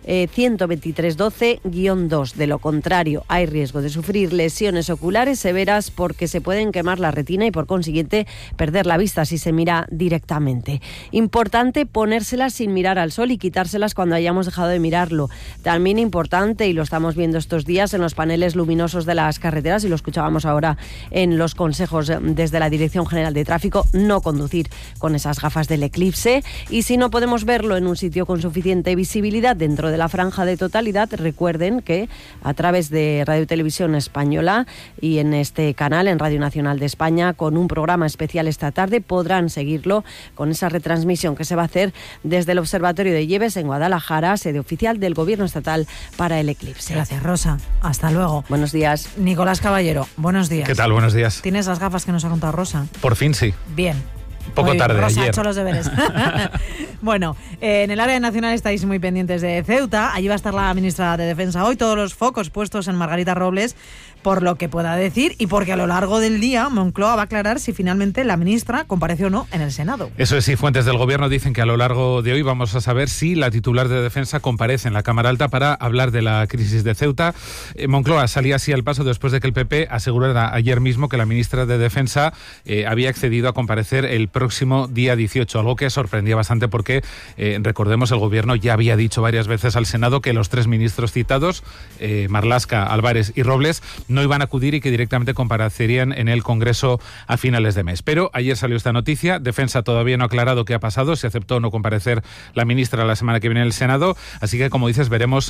12312-2. De lo contrario, hay riesgo de sufrir lesiones oculares severas porque se pueden quemar la retina y por consiguiente perder la vista si se mira directamente. Importante ponérselas sin mirar al sol y quitárselas cuando hayamos dejado de mirarlo. También importante, y lo estamos viendo estos días en los paneles luminosos de las carreteras y lo escuchábamos ahora en los consejos desde la Dirección General de Tráfico, no conducir con esas gafas del eclipse, y si no podemos verlo en un sitio con suficiente visibilidad dentro de la franja de totalidad, recuerden que a través de Radio y Televisión Española y en este canal, en Radio Nacional de España, con un programa especial esta tarde, podrán seguirlo con esa retransmisión que se va a hacer desde el Observatorio de Lleves en Guadalajara, sede oficial del Gobierno Estatal para el eclipse. Gracias, Rosa. Hasta luego. Buenos días. Nicolás Caballero, buenos días. ¿Qué tal? Buenos días. ¿Tienes las gafas que nos ha contado Rosa? Por fin sí. Bien. Poco Hoy tarde, Rosa ayer. ha hecho los deberes. Bueno, en el área nacional estáis muy pendientes de Ceuta. Allí va a estar la ministra de Defensa hoy. Todos los focos puestos en Margarita Robles por lo que pueda decir y porque a lo largo del día Moncloa va a aclarar si finalmente la ministra compareció o no en el Senado. Eso es, y fuentes del Gobierno dicen que a lo largo de hoy vamos a saber si la titular de Defensa comparece en la Cámara Alta para hablar de la crisis de Ceuta. Moncloa salía así al paso después de que el PP asegurara ayer mismo que la ministra de Defensa había accedido a comparecer el próximo día 18, algo que sorprendía bastante porque, recordemos, el Gobierno ya había dicho varias veces al Senado que los 3 ministros citados, Marlaska, Álvarez y Robles, no iban a acudir y que directamente comparecerían en el Congreso a finales de mes. Pero ayer salió esta noticia. Defensa todavía no ha aclarado qué ha pasado, si aceptó o no comparecer la ministra la semana que viene en el Senado. Así que, como dices, veremos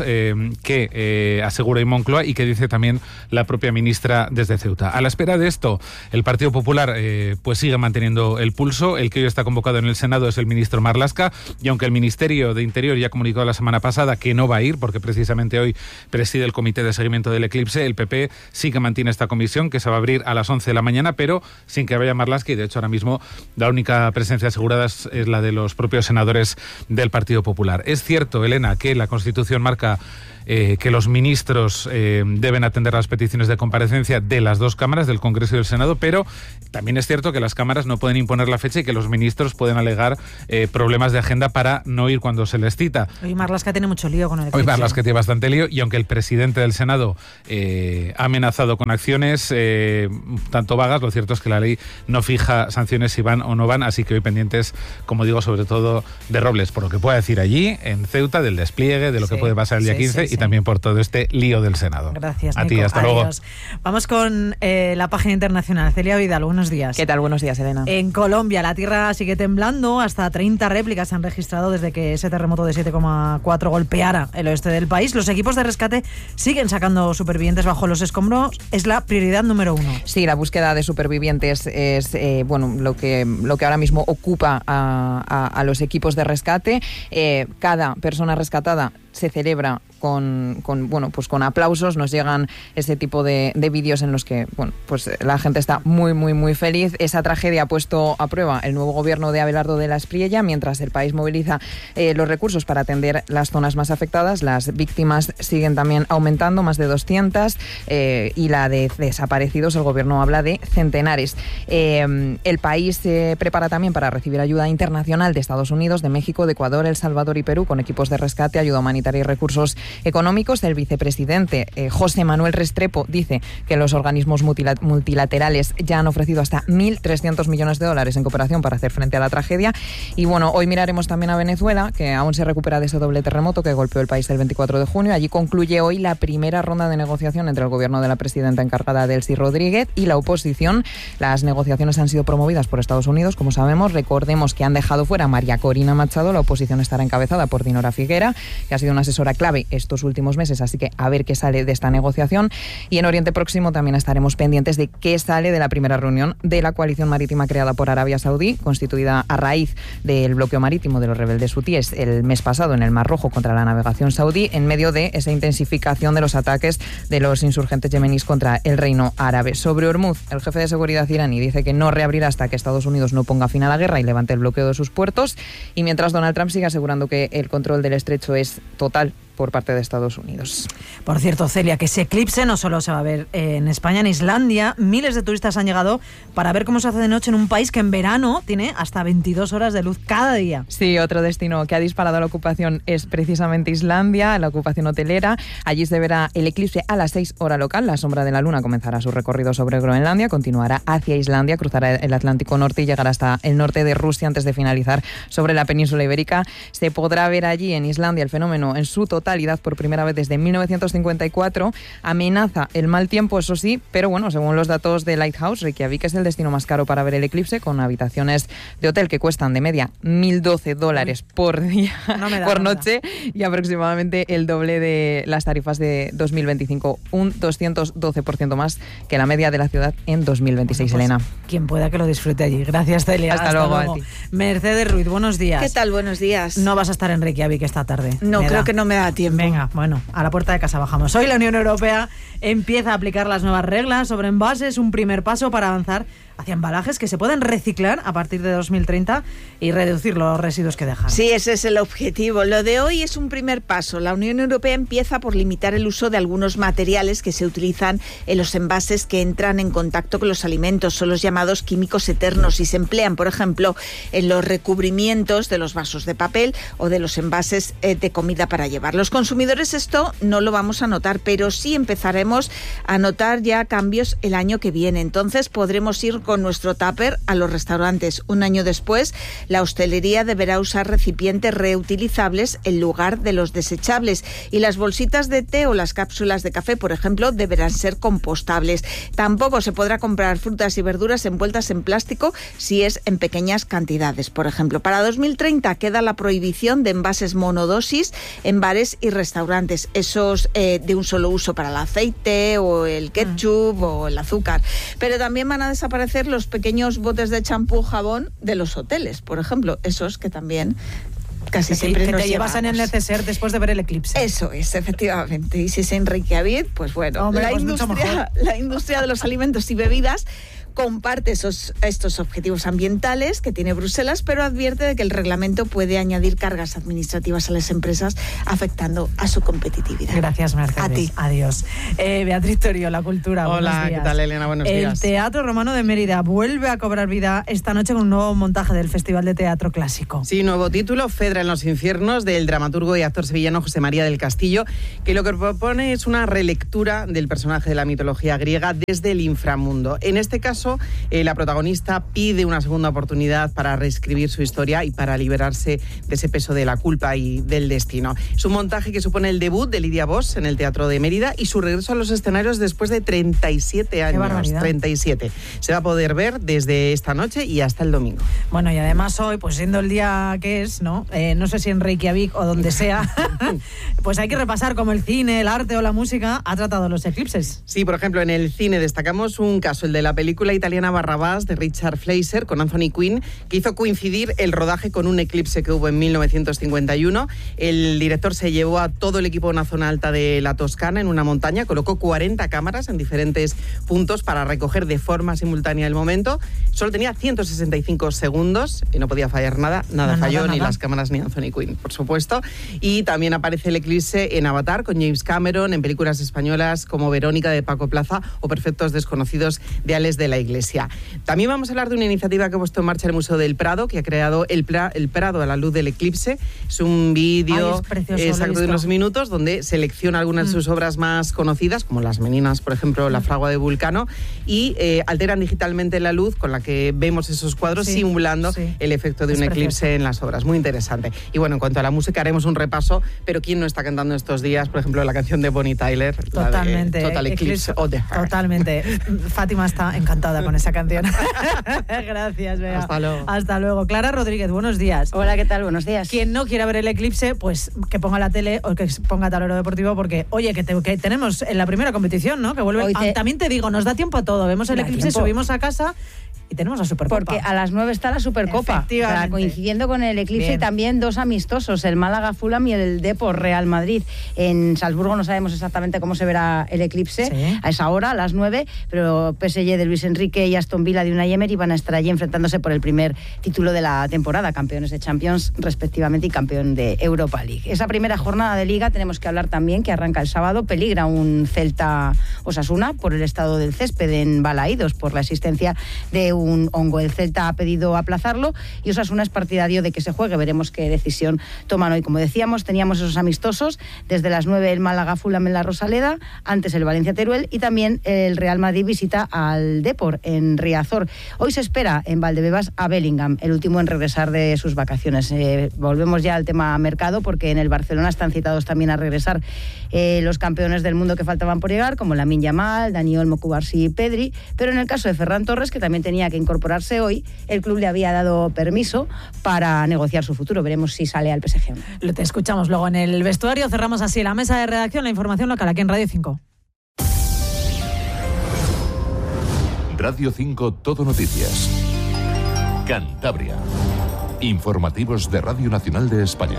qué asegura Moncloa y qué dice también la propia ministra desde Ceuta. A la espera de esto, el Partido Popular pues sigue manteniendo el pulso. El que hoy está convocado en el Senado es el ministro Marlaska, y aunque el Ministerio de Interior ya comunicó la semana pasada que no va a ir, porque precisamente hoy preside el Comité de Seguimiento del Eclipse, el PP sí que mantiene esta comisión que se va a abrir a las 11 de la mañana, pero sin que vaya Marlaska, y de hecho ahora mismo la única presencia asegurada es la de los propios senadores del Partido Popular. Es cierto, Elena, que la Constitución marca que los ministros deben atender las peticiones de comparecencia de las 2 cámaras, del Congreso y del Senado, pero también es cierto que las cámaras no pueden imponer la fecha y que los ministros pueden alegar problemas de agenda para no ir cuando se les cita. Hoy Marlaska tiene mucho lío con el eclipse. Hoy Marlaska tiene bastante lío, y aunque el presidente del Senado ha amenazado con acciones tanto vagas, lo cierto es que la ley no fija sanciones si van o no van, así que hoy pendientes, como digo, sobre todo de Robles, por lo que pueda decir allí, en Ceuta, del despliegue, de lo que puede pasar el día 15 y también por todo este lío del Senado. Gracias, a Nico. ti, hasta Adiós. luego. Vamos con la página internacional. Celia Vidal, buenos días. ¿Qué tal? Buenos días, Elena. En Colombia, la tierra sigue temblando. Hasta 30 réplicas se han registrado desde que ese terremoto de 7,4 golpeara el oeste del país. Los equipos de rescate siguen sacando supervivientes bajo los escombros. Es la prioridad número 1. Sí, la búsqueda de supervivientes es lo que ahora mismo ocupa a los equipos de rescate. Cada persona rescatada se celebra con aplausos. Nos llegan ese tipo de vídeos en los que la gente está muy, muy, muy feliz. Esa tragedia ha puesto a prueba el nuevo gobierno de Abelardo de la Espriella, mientras el país moviliza los recursos para atender las zonas más afectadas. Las víctimas siguen también aumentando, más de 200, y la de desaparecidos, el gobierno habla de centenares. El país se prepara también para recibir ayuda internacional de Estados Unidos, de México, de Ecuador, El Salvador y Perú, con equipos de rescate, ayuda humanitaria y recursos económicos. El vicepresidente José Manuel Restrepo dice que los organismos multilaterales ya han ofrecido hasta $1.300 millones en cooperación para hacer frente a la tragedia. Y hoy miraremos también a Venezuela, que aún se recupera de ese doble terremoto que golpeó el país el 24 de junio. Allí concluye hoy la primera ronda de negociación entre el gobierno de la presidenta encargada, Delcy Rodríguez, y la oposición. Las negociaciones han sido promovidas por Estados Unidos, como sabemos. Recordemos que han dejado fuera a María Corina Machado. La oposición estará encabezada por Dinora Figuera, que ha sido una asesora clave estos últimos meses, así que a ver qué sale de esta negociación. Y en Oriente Próximo también estaremos pendientes de qué sale de la primera reunión de la coalición marítima creada por Arabia Saudí, constituida a raíz del bloqueo marítimo de los rebeldes hutíes el mes pasado en el Mar Rojo contra la navegación saudí, en medio de esa intensificación de los ataques de los insurgentes yemeníes contra el Reino Árabe. Sobre Hormuz, el jefe de seguridad iraní dice que no reabrirá hasta que Estados Unidos no ponga fin a la guerra y levante el bloqueo de sus puertos, y mientras Donald Trump sigue asegurando que el control del estrecho es total por parte de Estados Unidos. Por cierto, Celia, que ese eclipse no solo se va a ver en España, en Islandia. Miles de turistas han llegado para ver cómo se hace de noche en un país que en verano tiene hasta 22 horas de luz cada día. Sí, otro destino que ha disparado la ocupación es precisamente Islandia, la ocupación hotelera. Allí se verá el eclipse a las 6 hora local. La sombra de la luna comenzará su recorrido sobre Groenlandia, continuará hacia Islandia, cruzará el Atlántico Norte y llegará hasta el norte de Rusia antes de finalizar sobre la península ibérica. Se podrá ver allí en Islandia el fenómeno en su totalidad por primera vez desde 1954. Amenaza el mal tiempo, eso sí, pero según los datos de Lighthouse, Reykjavik es el destino más caro para ver el eclipse, con habitaciones de hotel que cuestan de media $1.012 por día, por noche, y aproximadamente el doble de las tarifas de 2025, un 212% más que la media de la ciudad en 2026, Elena. Quien pueda que lo disfrute allí. Gracias, Celia. Hasta luego. A ti. Mercedes Ruiz, buenos días. ¿Qué tal? Buenos días. No vas a estar en Reykjavik esta tarde. No, creo que no me da tiempo. Venga, a la puerta de casa bajamos. Hoy la Unión Europea empieza a aplicar las nuevas reglas sobre envases, un primer paso para avanzar hacia embalajes que se pueden reciclar a partir de 2030 y reducir los residuos que dejan. Sí, ese es el objetivo. Lo de hoy es un primer paso. La Unión Europea empieza por limitar el uso de algunos materiales que se utilizan en los envases que entran en contacto con los alimentos. Son los llamados químicos eternos y se emplean, por ejemplo, en los recubrimientos de los vasos de papel o de los envases de comida para llevar. Los consumidores esto no lo vamos a notar, pero sí empezaremos a notar ya cambios el año que viene. Entonces podremos ir con nuestro tupper a los restaurantes. Un año después, la hostelería deberá usar recipientes reutilizables en lugar de los desechables, y las bolsitas de té o las cápsulas de café, por ejemplo, deberán ser compostables. Tampoco se podrá comprar frutas y verduras envueltas en plástico si es en pequeñas cantidades. Por ejemplo, para 2030 queda la prohibición de envases monodosis en bares y restaurantes, esos de un solo uso para el aceite o el ketchup o el azúcar. Pero también van a desaparecer los pequeños botes de champú, jabón de los hoteles, por ejemplo, esos que también casi siempre que nos te llevas en el neceser después de ver el eclipse. Eso es, efectivamente. Y si es en Reykjavik, pues bueno, hombre, la industria de los alimentos y bebidas comparte estos objetivos ambientales que tiene Bruselas, pero advierte de que el reglamento puede añadir cargas administrativas a las empresas, afectando a su competitividad. Gracias, Mercedes. A ti. Adiós. Beatriz Torio, La Cultura. Hola, ¿qué tal, Elena? Buenos días. El Teatro Romano de Mérida vuelve a cobrar vida esta noche con un nuevo montaje del Festival de Teatro Clásico. Sí, nuevo título, Fedra en los infiernos, del dramaturgo y actor sevillano José María del Castillo, que lo que propone es una relectura del personaje de la mitología griega desde el inframundo. En este caso, caso, la protagonista pide una segunda oportunidad para reescribir su historia y para liberarse de ese peso de la culpa y del destino. Es un montaje que supone el debut de Lidia Bosch en el Teatro de Mérida y su regreso a los escenarios después de 37 años. ¡Qué barbaridad! 37. Se va a poder ver desde esta noche y hasta el domingo. Bueno, y además hoy, pues siendo el día que es, ¿no? No sé si en Reykjavik o donde sea, pues hay que repasar cómo el cine, el arte o la música ha tratado los eclipses. Sí, por ejemplo, en el cine destacamos un caso, el de la película italiana Barrabás de Richard Fleischer con Anthony Quinn, que hizo coincidir el rodaje con un eclipse que hubo en 1951. El director se llevó a todo el equipo a una zona alta de la Toscana, en una montaña, colocó 40 cámaras en diferentes puntos para recoger de forma simultánea el momento. Solo tenía 165 segundos y no podía fallar nada falló, ni las cámaras ni Anthony Quinn, por supuesto. Y también aparece el eclipse en Avatar con James Cameron, en películas españolas como Verónica de Paco Plaza o Perfectos Desconocidos de Ales de la Iglesia. También vamos a hablar de una iniciativa que ha puesto en marcha el Museo del Prado, que ha creado el Prado a la luz del eclipse. Es un vídeo exacto de unos minutos donde selecciona algunas de sus obras más conocidas, como Las Meninas, por ejemplo, La Fragua de Vulcano, y alteran digitalmente la luz con la que vemos esos cuadros, simulando el efecto de un eclipse en las obras. Muy interesante. Y bueno, en cuanto a la música, haremos un repaso, pero ¿quién no está cantando estos días? Por ejemplo, la canción de Bonnie Tyler, totalmente, la de Total Eclipse of the Heart. Totalmente. Fátima está encantada con esa canción. Gracias, Bea. Hasta luego. Hasta luego. Clara Rodríguez, buenos días. Hola, ¿qué tal? Buenos días. Quien no quiera ver el eclipse, pues que ponga la tele o que ponga Tablero Deportivo, porque, oye, que tenemos en la primera competición, ¿no? Que vuelve. También te digo, nos da tiempo a todo. Vemos el eclipse, subimos a casa y tenemos la Supercopa. Porque a las 9 está la Supercopa. O sea, coincidiendo con el eclipse, también dos amistosos, el Málaga-Fulham y el Depor-Real Madrid. En Salzburgo no sabemos exactamente cómo se verá el eclipse a esa hora, a las 9, pero PSG de Luis Enrique y Aston Villa de Unai Emery van a estar allí enfrentándose por el primer título de la temporada, campeones de Champions respectivamente y campeón de Europa League. Esa primera jornada de Liga tenemos que hablar también, que arranca el sábado. Peligra un Celta-Osasuna por el estado del césped en Balaídos, por la existencia de un hongo. El Celta ha pedido aplazarlo y Osasuna es partidario de que se juegue. Veremos qué decisión toman hoy. Como decíamos, teníamos esos amistosos desde las 9 el Málaga-Fulham en la Rosaleda, antes el Valencia-Teruel y también el Real Madrid visita al Depor en Riazor. Hoy se espera en Valdebebas a Bellingham, el último en regresar de sus vacaciones. Volvemos ya al tema mercado, porque en el Barcelona están citados también a regresar los campeones del mundo que faltaban por llegar, como Lamine Yamal, Dani Olmo, Cubarsí y Pedri, pero en el caso de Ferran Torres, que también tenía que incorporarse hoy, el club le había dado permiso para negociar su futuro. Veremos si sale al PSG o no. Te escuchamos luego en el vestuario. Cerramos así la mesa de redacción, la información local aquí en Radio 5. Radio 5 Todo Noticias. Cantabria. Informativos de Radio Nacional de España.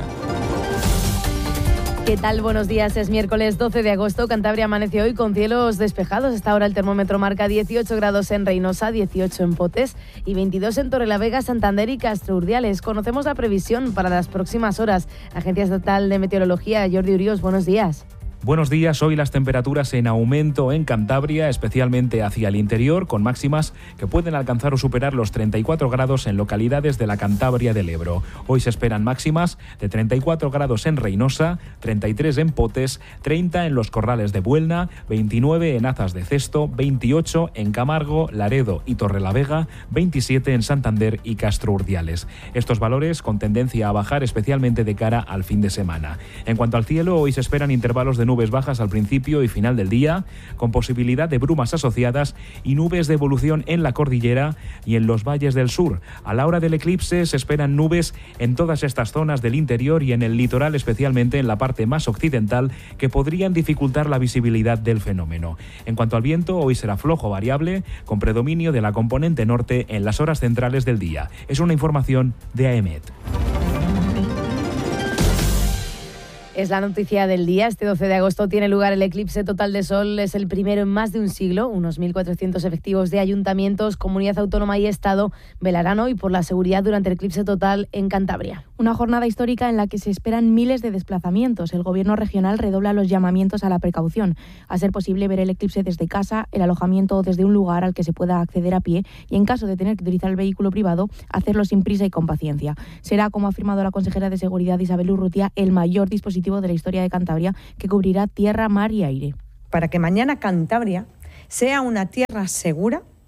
¿Qué tal? Buenos días. Es miércoles 12 de agosto. Cantabria amanece hoy con cielos despejados. Hasta ahora el termómetro marca 18 grados en Reynosa, 18 en Potes y 22 en Torrelavega, Santander y Castro Urdiales. Conocemos la previsión para las próximas horas. Agencia Estatal de Meteorología, Jordi Urios, buenos días. Buenos días. Hoy las temperaturas en aumento en Cantabria, especialmente hacia el interior, con máximas que pueden alcanzar o superar los 34 grados en localidades de la Cantabria del Ebro. Hoy se esperan máximas de 34 grados en Reynosa, 33 en Potes, 30 en los Corrales de Buelna, 29 en Azas de Cesto, 28 en Camargo, Laredo y Torrelavega, 27 en Santander y Castro Urdiales. Estos valores con tendencia a bajar, especialmente de cara al fin de semana. En cuanto al cielo, hoy se esperan intervalos de nubes bajas al principio y final del día, con posibilidad de brumas asociadas y nubes de evolución en la cordillera y en los valles del sur. A la hora del eclipse se esperan nubes en todas estas zonas del interior y en el litoral, especialmente en la parte más occidental, que podrían dificultar la visibilidad del fenómeno. En cuanto al viento, hoy será flojo variable, con predominio de la componente norte en las horas centrales del día. Es una información de AEMET. Es la noticia del día. Este 12 de agosto tiene lugar el eclipse total de sol. Es el primero en más de un siglo. Unos 1.400 efectivos de ayuntamientos, comunidad autónoma y Estado velarán hoy por la seguridad durante el eclipse total en Cantabria. Una jornada histórica en la que se esperan miles de desplazamientos. El gobierno regional redobla los llamamientos a la precaución. A ser posible ver el eclipse desde casa, el alojamiento o desde un lugar al que se pueda acceder a pie y, en caso de tener que utilizar el vehículo privado, hacerlo sin prisa y con paciencia. Será, como ha afirmado la consejera de Seguridad Isabel Urrutia, el mayor dispositivo de la historia de Cantabria, que cubrirá tierra, mar y aire. Para que mañana Cantabria sea una tierra segura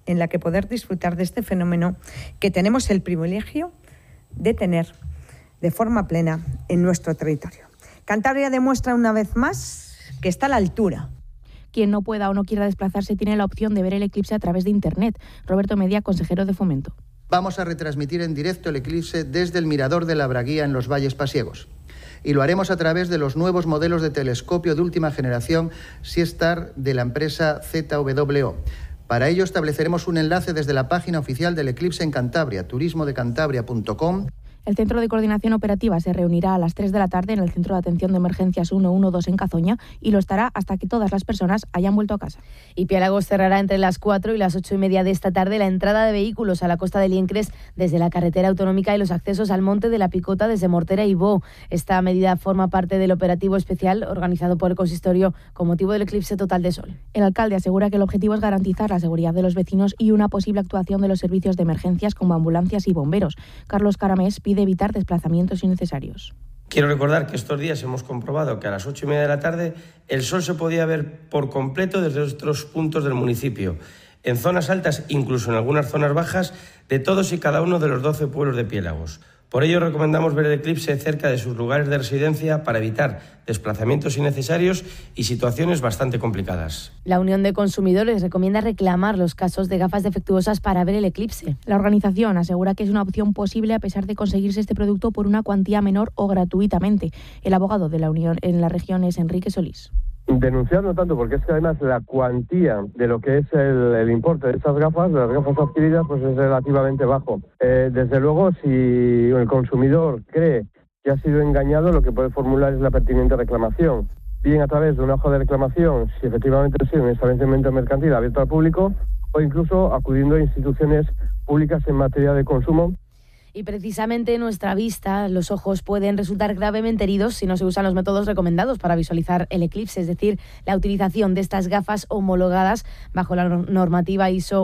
en la que poder disfrutar de este fenómeno que tenemos el privilegio de tener de forma plena en nuestro territorio. Cantabria demuestra una vez más que está a la altura. Quien no pueda o no quiera desplazarse tiene la opción de ver el eclipse a través de Internet. Roberto Media, consejero de Fomento. Vamos a retransmitir en directo el eclipse desde el Mirador de la Braguía en los Valles Pasiegos. Y lo haremos a través de los nuevos modelos de telescopio de última generación SeaStar de la empresa ZWO. Para ello estableceremos un enlace desde la página oficial del eclipse en Cantabria, turismodecantabria.com. El Centro de Coordinación Operativa se reunirá a las 3 de la tarde en el Centro de Atención de Emergencias 112 en Cazoña y lo estará hasta que todas las personas hayan vuelto a casa. Y Piélagos cerrará entre las 4 y las 8:30 de esta tarde la entrada de vehículos a la costa de Liencres desde la carretera autonómica y los accesos al Monte de la Picota desde Mortera y Bó. Esta medida forma parte del operativo especial organizado por el consistorio con motivo del eclipse total de sol. El alcalde asegura que el objetivo es garantizar la seguridad de los vecinos y una posible actuación de los servicios de emergencias como ambulancias y bomberos. Carlos Caramés pide evitar desplazamientos innecesarios. Quiero recordar que estos días hemos comprobado que a las 8:30 de la tarde el sol se podía ver por completo desde otros puntos del municipio, en zonas altas, incluso en algunas zonas bajas, de todos y cada uno de los 12 pueblos de Piélagos. Por ello recomendamos ver el eclipse cerca de sus lugares de residencia para evitar desplazamientos innecesarios y situaciones bastante complicadas. La Unión de Consumidores recomienda reclamar los casos de gafas defectuosas para ver el eclipse. La organización asegura que es una opción posible a pesar de conseguirse este producto por una cuantía menor o gratuitamente. El abogado de la Unión en la región es Enrique Solís. Denunciar no tanto, porque es que además la cuantía de lo que es el importe de estas gafas, de las gafas adquiridas, pues es relativamente bajo. Desde luego, si el consumidor cree que ha sido engañado, lo que puede formular es la pertinente reclamación. Bien a través de una hoja de reclamación, si efectivamente ha sido un establecimiento mercantil abierto al público, o incluso acudiendo a instituciones públicas en materia de consumo. Y precisamente nuestra vista, los ojos, pueden resultar gravemente heridos si no se usan los métodos recomendados para visualizar el eclipse, es decir, la utilización de estas gafas homologadas bajo la normativa ISO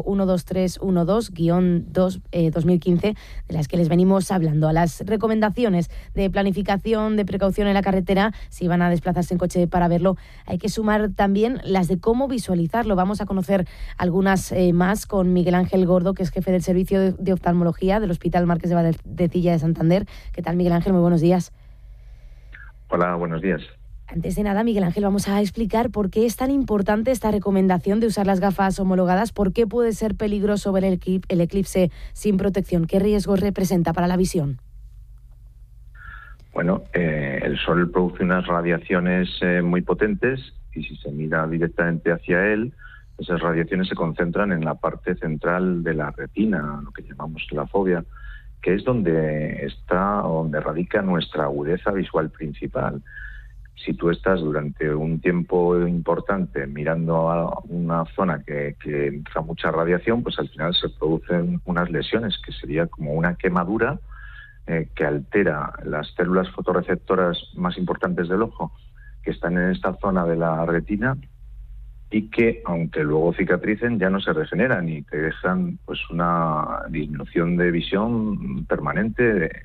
12312-2015, de las que les venimos hablando. A las recomendaciones de planificación, de precaución en la carretera, si van a desplazarse en coche para verlo, hay que sumar también las de cómo visualizarlo. Vamos a conocer algunas más con Miguel Ángel Gordo, que es jefe del Servicio de Oftalmología del Hospital Marqués de Valdecilla de Santander. ¿Qué tal, Miguel Ángel? Muy buenos días. Hola, buenos días. Antes de nada, Miguel Ángel, vamos a explicar por qué es tan importante esta recomendación de usar las gafas homologadas, por qué puede ser peligroso ver el eclipse sin protección, qué riesgos representa para la visión. Bueno, el sol produce unas radiaciones muy potentes y si se mira directamente hacia él, esas radiaciones se concentran en la parte central de la retina, lo que llamamos la fóvea, que es donde radica nuestra agudeza visual principal. Si tú estás durante un tiempo importante mirando a una zona que entra mucha radiación, pues al final se producen unas lesiones, que sería como una quemadura que altera las células fotorreceptoras más importantes del ojo, que están en esta zona de la retina, y que, aunque luego cicatricen, ya no se regeneran y te dejan pues una disminución de visión permanente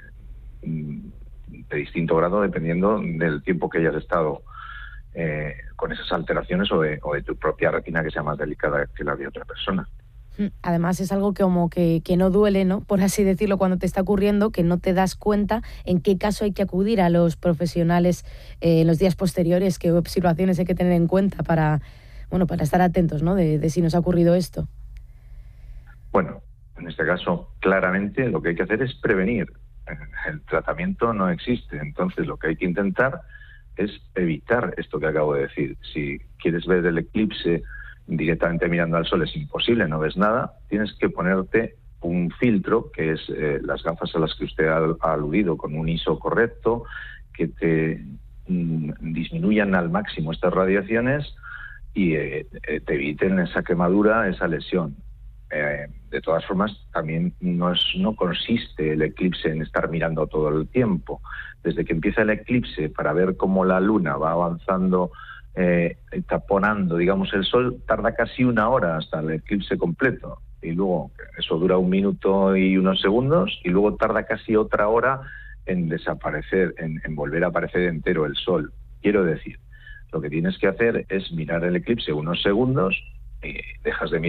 de distinto grado dependiendo del tiempo que hayas estado con esas alteraciones o de tu propia retina, que sea más delicada que la de otra persona. Además es algo que como que no duele, ¿no? Por así decirlo, cuando te está ocurriendo, que no te das cuenta en qué caso hay que acudir a los profesionales en los días posteriores, qué observaciones hay que tener en cuenta para estar atentos, ¿no? De si nos ha ocurrido esto. Bueno, en este caso, claramente lo que hay que hacer es prevenir. El tratamiento no existe, entonces lo que hay que intentar es evitar esto que acabo de decir. Si quieres ver el eclipse directamente mirando al sol, es imposible, no ves nada, tienes que ponerte un filtro, que es las gafas a las que usted ha aludido, con un ISO correcto, que te disminuyan al máximo estas radiaciones y te eviten esa quemadura, esa lesión. De todas formas, también no consiste el eclipse en estar mirando todo el tiempo. Desde que empieza el eclipse, para ver cómo la luna va avanzando, taponando, digamos, el sol, tarda casi 1 hora hasta el eclipse completo. Y luego eso dura 1 minuto y unos segundos, y luego tarda casi otra hora en desaparecer, en volver a aparecer entero el sol. Quiero decir, lo que tienes que hacer es mirar el eclipse unos segundos, dejas de mirar